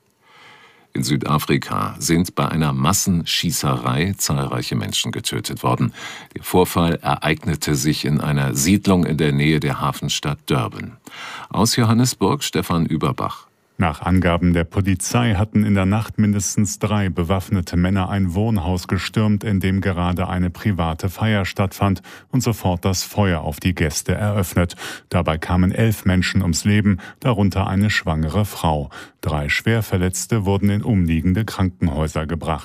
In Südafrika sind bei einer Massenschießerei zahlreiche Menschen getötet worden. Der Vorfall ereignete sich in einer Siedlung in der Nähe der Hafenstadt Durban. Aus Johannesburg Stefan Überbach. Nach Angaben der Polizei hatten in der Nacht mindestens drei bewaffnete Männer ein Wohnhaus gestürmt, in dem gerade eine private Feier stattfand, und sofort das Feuer auf die Gäste eröffnet. Dabei kamen elf Menschen ums Leben, darunter eine schwangere Frau. Drei Schwerverletzte wurden in umliegende Krankenhäuser gebracht.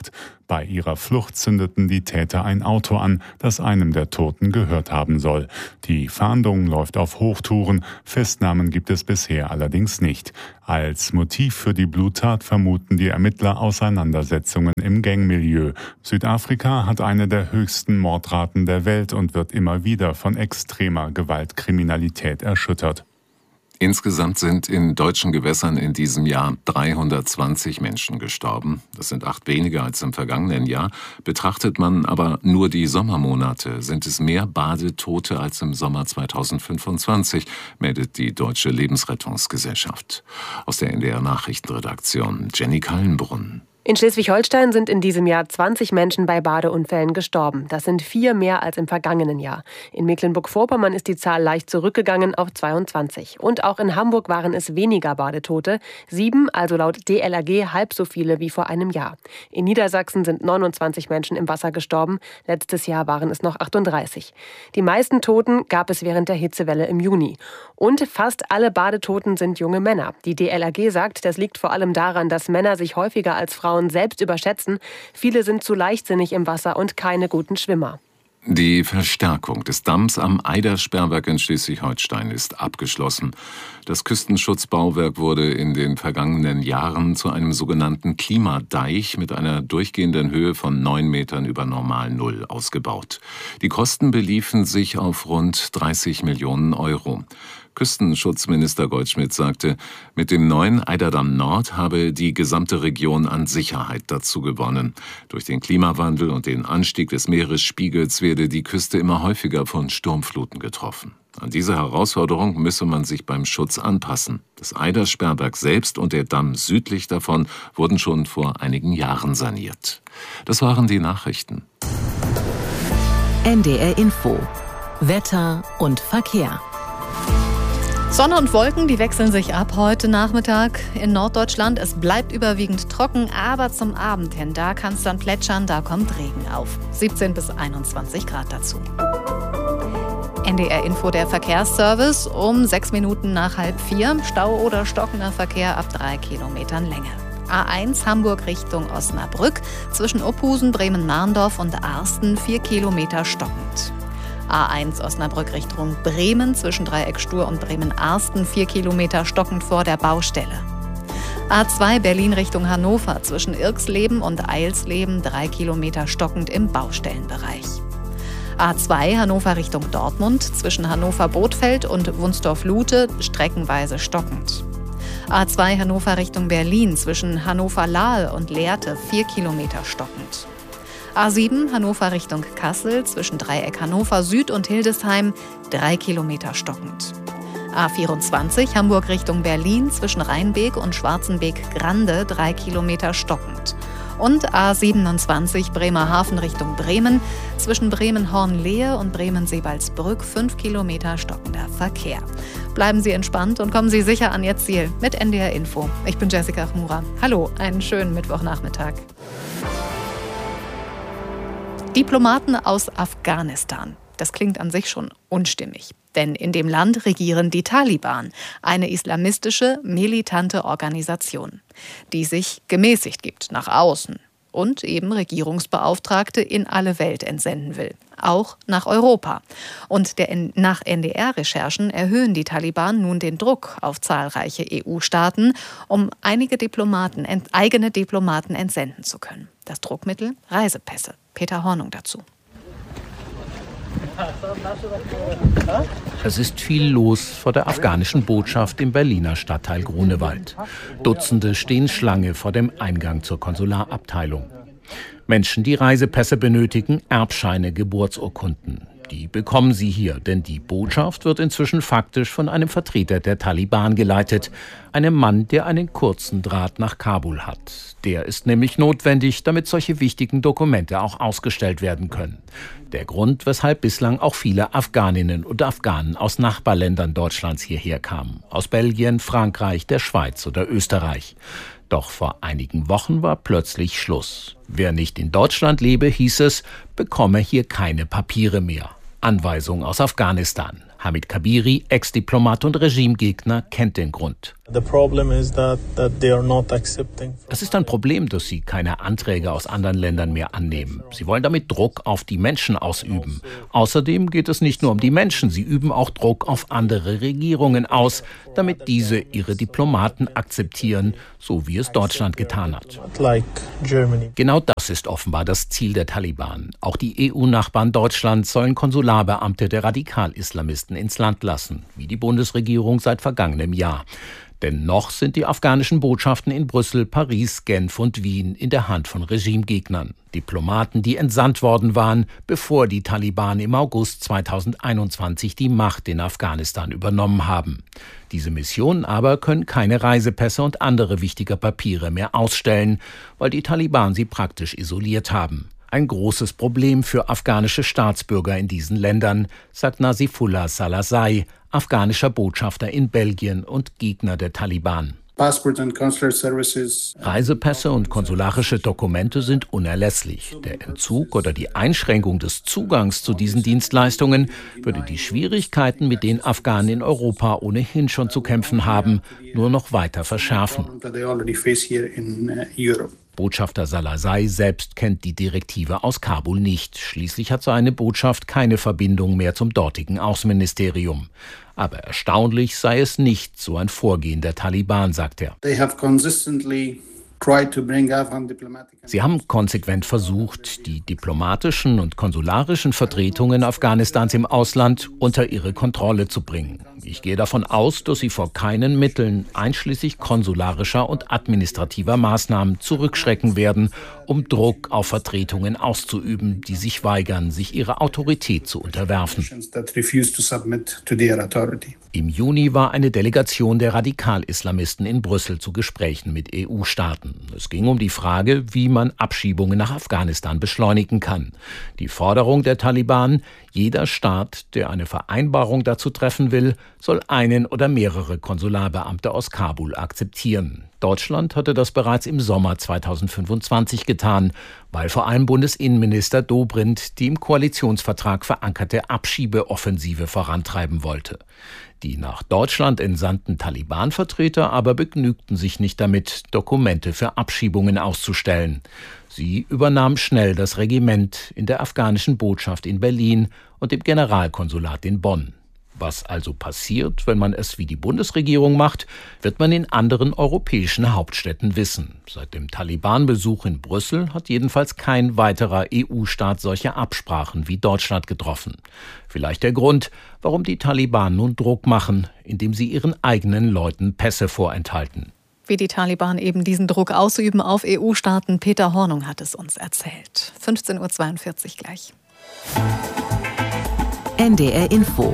Bei ihrer Flucht zündeten die Täter ein Auto an, das einem der Toten gehört haben soll. Die Fahndung läuft auf Hochtouren, Festnahmen gibt es bisher allerdings nicht. Als Motiv für die Bluttat vermuten die Ermittler Auseinandersetzungen im Gangmilieu. Südafrika hat eine der höchsten Mordraten der Welt und wird immer wieder von extremer Gewaltkriminalität erschüttert. Insgesamt sind in deutschen Gewässern in diesem Jahr dreihundertzwanzig Menschen gestorben. Das sind acht weniger als im vergangenen Jahr. Betrachtet man aber nur die Sommermonate, sind es mehr Badetote als im Sommer zweitausendfünfundzwanzig, meldet die Deutsche Lebensrettungsgesellschaft. Aus der N D R-Nachrichtenredaktion Jenny Kallenbrunn. In Schleswig-Holstein sind in diesem Jahr zwanzig Menschen bei Badeunfällen gestorben. Das sind vier mehr als im vergangenen Jahr. In Mecklenburg-Vorpommern ist die Zahl leicht zurückgegangen auf zweiundzwanzig. Und auch in Hamburg waren es weniger Badetote. Sieben, also laut D L R G halb so viele wie vor einem Jahr. In Niedersachsen sind neunundzwanzig Menschen im Wasser gestorben. Letztes Jahr waren es noch achtunddreißig. Die meisten Toten gab es während der Hitzewelle im Juni. Und fast alle Badetoten sind junge Männer. Die D L R G sagt, das liegt vor allem daran, dass Männer sich häufiger als Frauen selbst überschätzen. Viele sind zu leichtsinnig im Wasser und keine guten Schwimmer. Die Verstärkung des Damms am Eidersperrwerk in Schleswig-Holstein ist abgeschlossen. Das Küstenschutzbauwerk wurde in den vergangenen Jahren zu einem sogenannten Klimadeich mit einer durchgehenden Höhe von neun Metern über Normalnull ausgebaut. Die Kosten beliefen sich auf rund dreißig Millionen Euro. Küstenschutzminister Goldschmidt sagte, mit dem neuen Eiderdamm Nord habe die gesamte Region an Sicherheit dazu gewonnen. Durch den Klimawandel und den Anstieg des Meeresspiegels werde die Küste immer häufiger von Sturmfluten getroffen. An diese Herausforderung müsse man sich beim Schutz anpassen. Das Eidersperrwerk selbst und der Damm südlich davon wurden schon vor einigen Jahren saniert. Das waren die Nachrichten. N D R Info. Wetter und Verkehr. Sonne und Wolken, die wechseln sich ab heute Nachmittag in Norddeutschland. Es bleibt überwiegend trocken, aber zum Abend hin, da kann es dann plätschern, da kommt Regen auf. siebzehn bis einundzwanzig Grad dazu. N D R Info, der Verkehrsservice, um sechs Minuten nach halb vier. Stau oder stockender Verkehr ab drei Kilometern Länge. A eins Hamburg Richtung Osnabrück, zwischen Opphusen, Bremen-Marndorf und Arsten vier Kilometer stockend. A eins Osnabrück Richtung Bremen, zwischen Dreieckstuhr und Bremen-Arsten vier Kilometer stockend vor der Baustelle. A zwei Berlin Richtung Hannover, zwischen Irxleben und Eilsleben drei Kilometer stockend im Baustellenbereich. A zwei Hannover Richtung Dortmund, zwischen Hannover-Bothfeld und Wunsdorf-Lute streckenweise stockend. A zwei Hannover Richtung Berlin, zwischen Hannover-Lahl und Lehrte vier Kilometer stockend. A sieben Hannover Richtung Kassel, zwischen Dreieck Hannover Süd und Hildesheim drei Kilometer stockend. A vierundzwanzig Hamburg Richtung Berlin, zwischen Rheinbeek und Schwarzenbeek-Grande drei Kilometer stockend. Und A siebenundzwanzig Bremerhaven Richtung Bremen, zwischen Bremen-Hornlehe und Bremen-Seebaldsbrück fünf Kilometer stockender Verkehr. Bleiben Sie entspannt und kommen Sie sicher an Ihr Ziel mit N D R Info. Ich bin Jessica Chmura. Hallo, einen schönen Mittwochnachmittag. Diplomaten aus Afghanistan. Das klingt an sich schon unstimmig. Denn in dem Land regieren die Taliban, eine islamistische, militante Organisation, die sich gemäßigt gibt nach außen und eben Regierungsbeauftragte in alle Welt entsenden will, auch nach Europa. Und der, nach N D R-Recherchen erhöhen die Taliban nun den Druck auf zahlreiche E U-Staaten, um einige Diplomaten, eigene Diplomaten entsenden zu können. Das Druckmittel? Reisepässe. Peter Hornung dazu. Es ist viel los vor der afghanischen Botschaft im Berliner Stadtteil Grunewald. Dutzende stehen Schlange vor dem Eingang zur Konsularabteilung. Menschen, die Reisepässe benötigen, Erbscheine, Geburtsurkunden. Die bekommen sie hier, denn die Botschaft wird inzwischen faktisch von einem Vertreter der Taliban geleitet. Einem Mann, der einen kurzen Draht nach Kabul hat. Der ist nämlich notwendig, damit solche wichtigen Dokumente auch ausgestellt werden können. Der Grund, weshalb bislang auch viele Afghaninnen und Afghanen aus Nachbarländern Deutschlands hierher kamen. Aus Belgien, Frankreich, der Schweiz oder Österreich. Doch vor einigen Wochen war plötzlich Schluss. Wer nicht in Deutschland lebe, hieß es, bekomme hier keine Papiere mehr. Anweisung aus Afghanistan. Hamid Kabiri, Ex-Diplomat und Regimegegner, kennt den Grund. Es ist ein Problem, dass sie keine Anträge aus anderen Ländern mehr annehmen. Sie wollen damit Druck auf die Menschen ausüben. Außerdem geht es nicht nur um die Menschen, sie üben auch Druck auf andere Regierungen aus, damit diese ihre Diplomaten akzeptieren, so wie es Deutschland getan hat. Genau das ist offenbar das Ziel der Taliban. Auch die E U-Nachbarn Deutschlands sollen Konsularbeamte der Radikal-Islamisten ins Land lassen, wie die Bundesregierung seit vergangenem Jahr. Denn noch sind die afghanischen Botschaften in Brüssel, Paris, Genf und Wien in der Hand von Regimegegnern. Diplomaten, die entsandt worden waren, bevor die Taliban im August zweitausendeinundzwanzig die Macht in Afghanistan übernommen haben. Diese Missionen aber können keine Reisepässe und andere wichtige Papiere mehr ausstellen, weil die Taliban sie praktisch isoliert haben. Ein großes Problem für afghanische Staatsbürger in diesen Ländern, sagt Nasifullah Salasai, afghanischer Botschafter in Belgien und Gegner der Taliban. Reisepässe und konsularische Dokumente sind unerlässlich. Der Entzug oder die Einschränkung des Zugangs zu diesen Dienstleistungen würde die Schwierigkeiten, mit denen Afghanen in Europa ohnehin schon zu kämpfen haben, nur noch weiter verschärfen. Botschafter Salasai selbst kennt die Direktive aus Kabul nicht. Schließlich hat seine Botschaft keine Verbindung mehr zum dortigen Außenministerium. Aber erstaunlich sei es nicht, so ein Vorgehen der Taliban, sagt er. Sie haben konsequent versucht, die diplomatischen und konsularischen Vertretungen Afghanistans im Ausland unter ihre Kontrolle zu bringen. Ich gehe davon aus, dass sie vor keinen Mitteln, einschließlich konsularischer und administrativer Maßnahmen, zurückschrecken werden, um Druck auf Vertretungen auszuüben, die sich weigern, sich ihrer Autorität zu unterwerfen. Im Juni war eine Delegation der Radikal-Islamisten in Brüssel zu Gesprächen mit E U-Staaten. Es ging um die Frage, wie man Abschiebungen nach Afghanistan beschleunigen kann. Die Forderung der Taliban: Jeder Staat, der eine Vereinbarung dazu treffen will, soll einen oder mehrere Konsularbeamte aus Kabul akzeptieren. Deutschland hatte das bereits im Sommer zweitausendfünfundzwanzig getan, weil vor allem Bundesinnenminister Dobrindt die im Koalitionsvertrag verankerte Abschiebeoffensive vorantreiben wollte. Die nach Deutschland entsandten Taliban-Vertreter aber begnügten sich nicht damit, Dokumente für Abschiebungen auszustellen. Sie übernahmen schnell das Regiment in der afghanischen Botschaft in Berlin und im Generalkonsulat in Bonn. Was also passiert, wenn man es wie die Bundesregierung macht, wird man in anderen europäischen Hauptstädten wissen. Seit dem Taliban-Besuch in Brüssel hat jedenfalls kein weiterer E U-Staat solche Absprachen wie Deutschland getroffen. Vielleicht der Grund, warum die Taliban nun Druck machen, indem sie ihren eigenen Leuten Pässe vorenthalten. Wie die Taliban eben diesen Druck ausüben auf E U-Staaten, Peter Hornung hat es uns erzählt. fünfzehn Uhr zweiundvierzig gleich. N D R Info.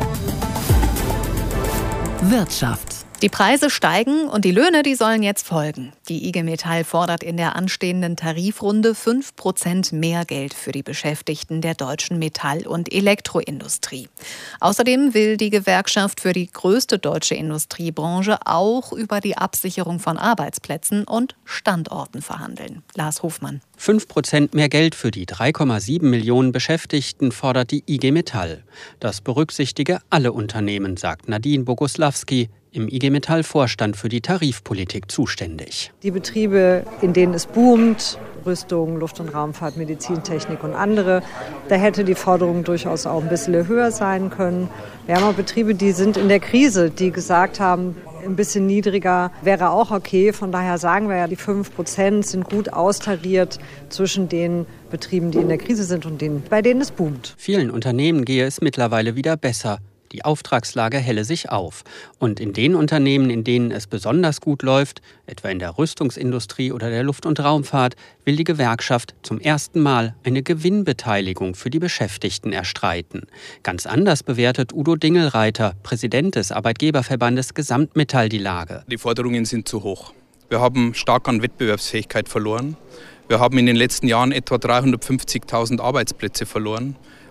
Wirtschaft. Die Preise steigen und die Löhne, die sollen jetzt folgen. Die I G Metall fordert in der anstehenden Tarifrunde fünf Prozent mehr Geld für die Beschäftigten der deutschen Metall- und Elektroindustrie. Außerdem will die Gewerkschaft für die größte deutsche Industriebranche auch über die Absicherung von Arbeitsplätzen und Standorten verhandeln. Lars Hofmann. fünf Prozent mehr Geld für die drei Komma sieben Millionen Beschäftigten fordert die I G Metall. Das berücksichtige alle Unternehmen, sagt Nadine Boguslawski, im I G Metall-Vorstand für die Tarifpolitik zuständig. Die Betriebe, in denen es boomt, Rüstung, Luft- und Raumfahrt, Medizintechnik und andere, da hätte die Forderung durchaus auch ein bisschen höher sein können. Wir haben auch Betriebe, die sind in der Krise, die gesagt haben, ein bisschen niedriger wäre auch okay. Von daher sagen wir ja, die fünf Prozent sind gut austariert zwischen den Betrieben, die in der Krise sind und denen, bei denen es boomt. Vielen Unternehmen gehe es mittlerweile wieder besser. Die Auftragslage helle sich auf. Und in den Unternehmen, in denen es besonders gut läuft, etwa in der Rüstungsindustrie oder der Luft- und Raumfahrt, will die Gewerkschaft zum ersten Mal eine Gewinnbeteiligung für die Beschäftigten erstreiten. Ganz anders bewertet Udo Dingelreiter, Präsident des Arbeitgeberverbandes Gesamtmetall, die Lage. Die Forderungen sind zu hoch. Wir haben stark an Wettbewerbsfähigkeit verloren. Wir haben in den letzten Jahren etwa dreihundertfünfzigtausend Arbeitsplätze verloren.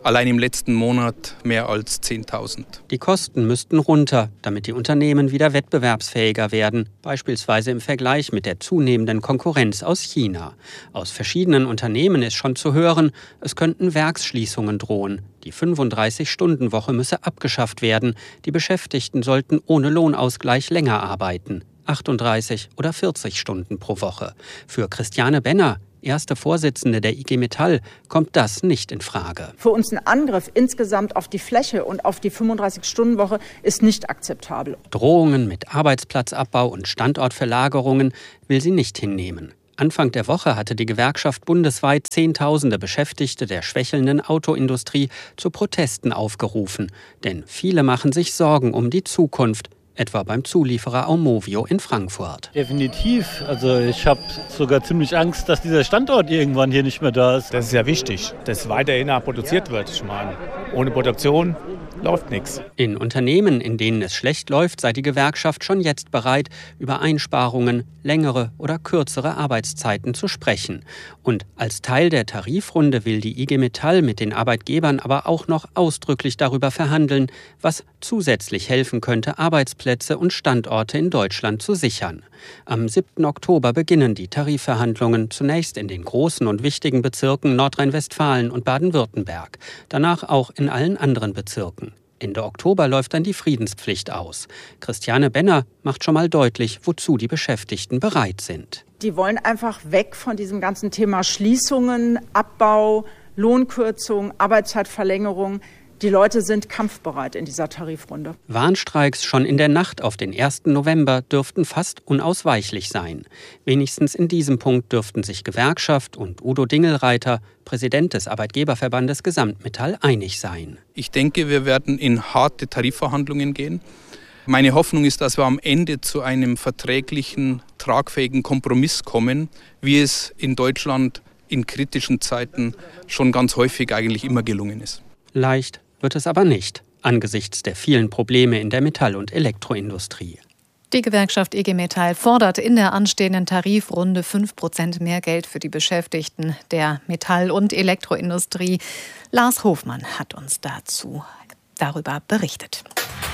allein im letzten Monat mehr als zehntausend. Die Kosten müssten runter, damit die Unternehmen wieder wettbewerbsfähiger werden, beispielsweise im Vergleich mit der zunehmenden Konkurrenz aus China. Aus verschiedenen Unternehmen ist schon zu hören, es könnten Werksschließungen drohen. Die fünfunddreißig-Stunden-Woche müsse abgeschafft werden. Die Beschäftigten sollten ohne Lohnausgleich länger arbeiten. achtunddreißig oder vierzig Stunden pro Woche. Für Christiane Benner, erste Vorsitzende der I G Metall, kommt das nicht in Frage. Für uns ein Angriff insgesamt auf die Fläche und auf die fünfunddreißig-Stunden-Woche ist nicht akzeptabel. Drohungen mit Arbeitsplatzabbau und Standortverlagerungen will sie nicht hinnehmen. Anfang der Woche hatte die Gewerkschaft bundesweit Zehntausende Beschäftigte der schwächelnden Autoindustrie zu Protesten aufgerufen. Denn viele machen sich Sorgen um die Zukunft, etwa beim Zulieferer Aumovio in Frankfurt. Definitiv. Also ich habe sogar ziemlich Angst, dass dieser Standort irgendwann hier nicht mehr da ist. Das ist ja wichtig, dass weiterhin produziert wird. Ich meine, ohne Produktion läuft nichts. In Unternehmen, in denen es schlecht läuft, sei die Gewerkschaft schon jetzt bereit, über Einsparungen, längere oder kürzere Arbeitszeiten zu sprechen. Und als Teil der Tarifrunde will die I G Metall mit den Arbeitgebern aber auch noch ausdrücklich darüber verhandeln, was zusätzlich helfen könnte, Arbeitsplätze und Standorte in Deutschland zu sichern. Am siebten Oktober beginnen die Tarifverhandlungen, zunächst in den großen und wichtigen Bezirken Nordrhein-Westfalen und Baden-Württemberg, danach auch in allen anderen Bezirken. Ende Oktober läuft dann die Friedenspflicht aus. Christiane Benner macht schon mal deutlich, wozu die Beschäftigten bereit sind. Die wollen einfach weg von diesem ganzen Thema Schließungen, Abbau, Lohnkürzung, Arbeitszeitverlängerung. Die Leute sind kampfbereit in dieser Tarifrunde. Warnstreiks schon in der Nacht auf den ersten November dürften fast unausweichlich sein. Wenigstens in diesem Punkt dürften sich Gewerkschaft und Udo Dingelreiter, Präsident des Arbeitgeberverbandes Gesamtmetall, einig sein. Ich denke, wir werden in harte Tarifverhandlungen gehen. Meine Hoffnung ist, dass wir am Ende zu einem verträglichen, tragfähigen Kompromiss kommen, wie es in Deutschland in kritischen Zeiten schon ganz häufig eigentlich immer gelungen ist. Leicht wird es aber nicht, angesichts der vielen Probleme in der Metall- und Elektroindustrie. Die Gewerkschaft I G Metall fordert in der anstehenden Tarifrunde fünf Prozent mehr Geld für die Beschäftigten der Metall- und Elektroindustrie. Lars Hofmann hat uns dazu darüber berichtet.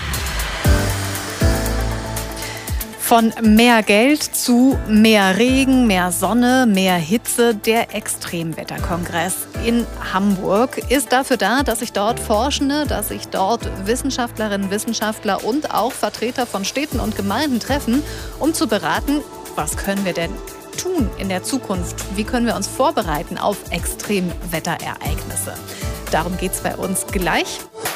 Von mehr Geld zu mehr Regen, mehr Sonne, mehr Hitze. Der Extremwetterkongress in Hamburg ist dafür da, dass sich dort Forschende, dass sich dort Wissenschaftlerinnen, Wissenschaftler und auch Vertreter von Städten und Gemeinden treffen, um zu beraten, was können wir denn tun in der Zukunft? Wie können wir uns vorbereiten auf Extremwetterereignisse? Darum geht es bei uns gleich.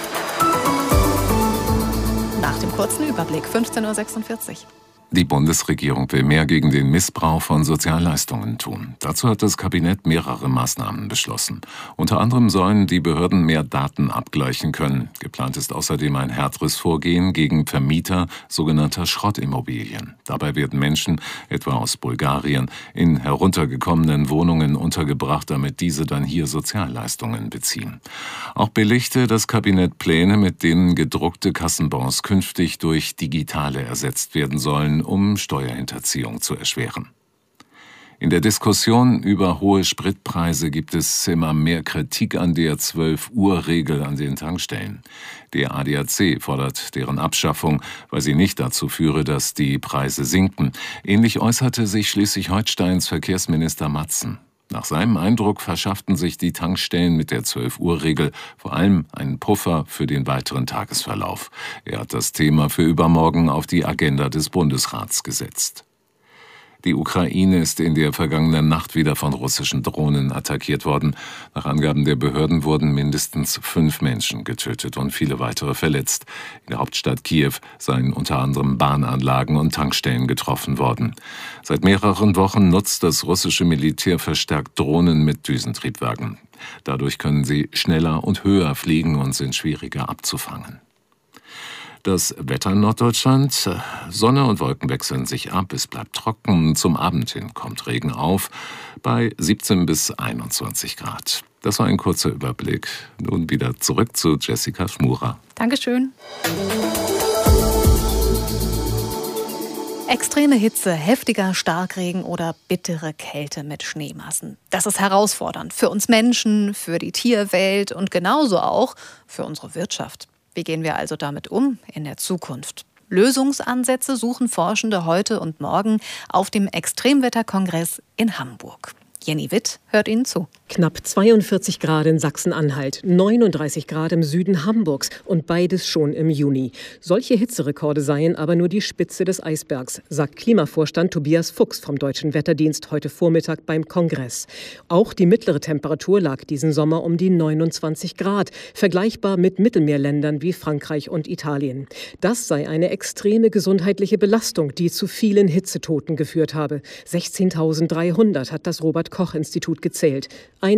Nach dem kurzen Überblick, fünfzehn Uhr sechsundvierzig. Die Bundesregierung will mehr gegen den Missbrauch von Sozialleistungen tun. Dazu hat das Kabinett mehrere Maßnahmen beschlossen. Unter anderem sollen die Behörden mehr Daten abgleichen können. Geplant ist außerdem ein härteres Vorgehen gegen Vermieter sogenannter Schrottimmobilien. Dabei werden Menschen, etwa aus Bulgarien, in heruntergekommenen Wohnungen untergebracht, damit diese dann hier Sozialleistungen beziehen. Auch billigte das Kabinett Pläne, mit denen gedruckte Kassenbons künftig durch digitale ersetzt werden sollen, um Steuerhinterziehung zu erschweren. In der Diskussion über hohe Spritpreise gibt es immer mehr Kritik an der zwölf Uhr Regel an den Tankstellen. Der A D A C fordert deren Abschaffung, weil sie nicht dazu führe, dass die Preise sinken. Ähnlich äußerte sich Schleswig-Holsteins Verkehrsminister Matzen. Nach seinem Eindruck verschafften sich die Tankstellen mit der zwölf Uhr Regel vor allem einen Puffer für den weiteren Tagesverlauf. Er hat das Thema für übermorgen auf die Agenda des Bundesrats gesetzt. Die Ukraine ist in der vergangenen Nacht wieder von russischen Drohnen attackiert worden. Nach Angaben der Behörden wurden mindestens fünf Menschen getötet und viele weitere verletzt. In der Hauptstadt Kiew seien unter anderem Bahnanlagen und Tankstellen getroffen worden. Seit mehreren Wochen nutzt das russische Militär verstärkt Drohnen mit Düsentriebwagen. Dadurch können sie schneller und höher fliegen und sind schwieriger abzufangen. Das Wetter in Norddeutschland: Sonne und Wolken wechseln sich ab, es bleibt trocken, zum Abend hin kommt Regen auf, bei siebzehn bis einundzwanzig Grad. Das war ein kurzer Überblick. Nun wieder zurück zu Jessica Schmurer. Dankeschön. Extreme Hitze, heftiger Starkregen oder bittere Kälte mit Schneemassen. Das ist herausfordernd für uns Menschen, für die Tierwelt und genauso auch für unsere Wirtschaft. Wie gehen wir also damit um in der Zukunft? Lösungsansätze suchen Forschende heute und morgen auf dem Extremwetterkongress in Hamburg. Jenny Witt hört Ihnen zu. Knapp zweiundvierzig Grad in Sachsen-Anhalt, neununddreißig Grad im Süden Hamburgs und beides schon im Juni. Solche Hitzerekorde seien aber nur die Spitze des Eisbergs, sagt Klimavorstand Tobias Fuchs vom Deutschen Wetterdienst heute Vormittag beim Kongress. Auch die mittlere Temperatur lag diesen Sommer um die neunundzwanzig Grad, vergleichbar mit Mittelmeerländern wie Frankreich und Italien. Das sei eine extreme gesundheitliche Belastung, die zu vielen Hitzetoten geführt habe. sechzehntausenddreihundert hat das Robert-Koch-Institut gezählt.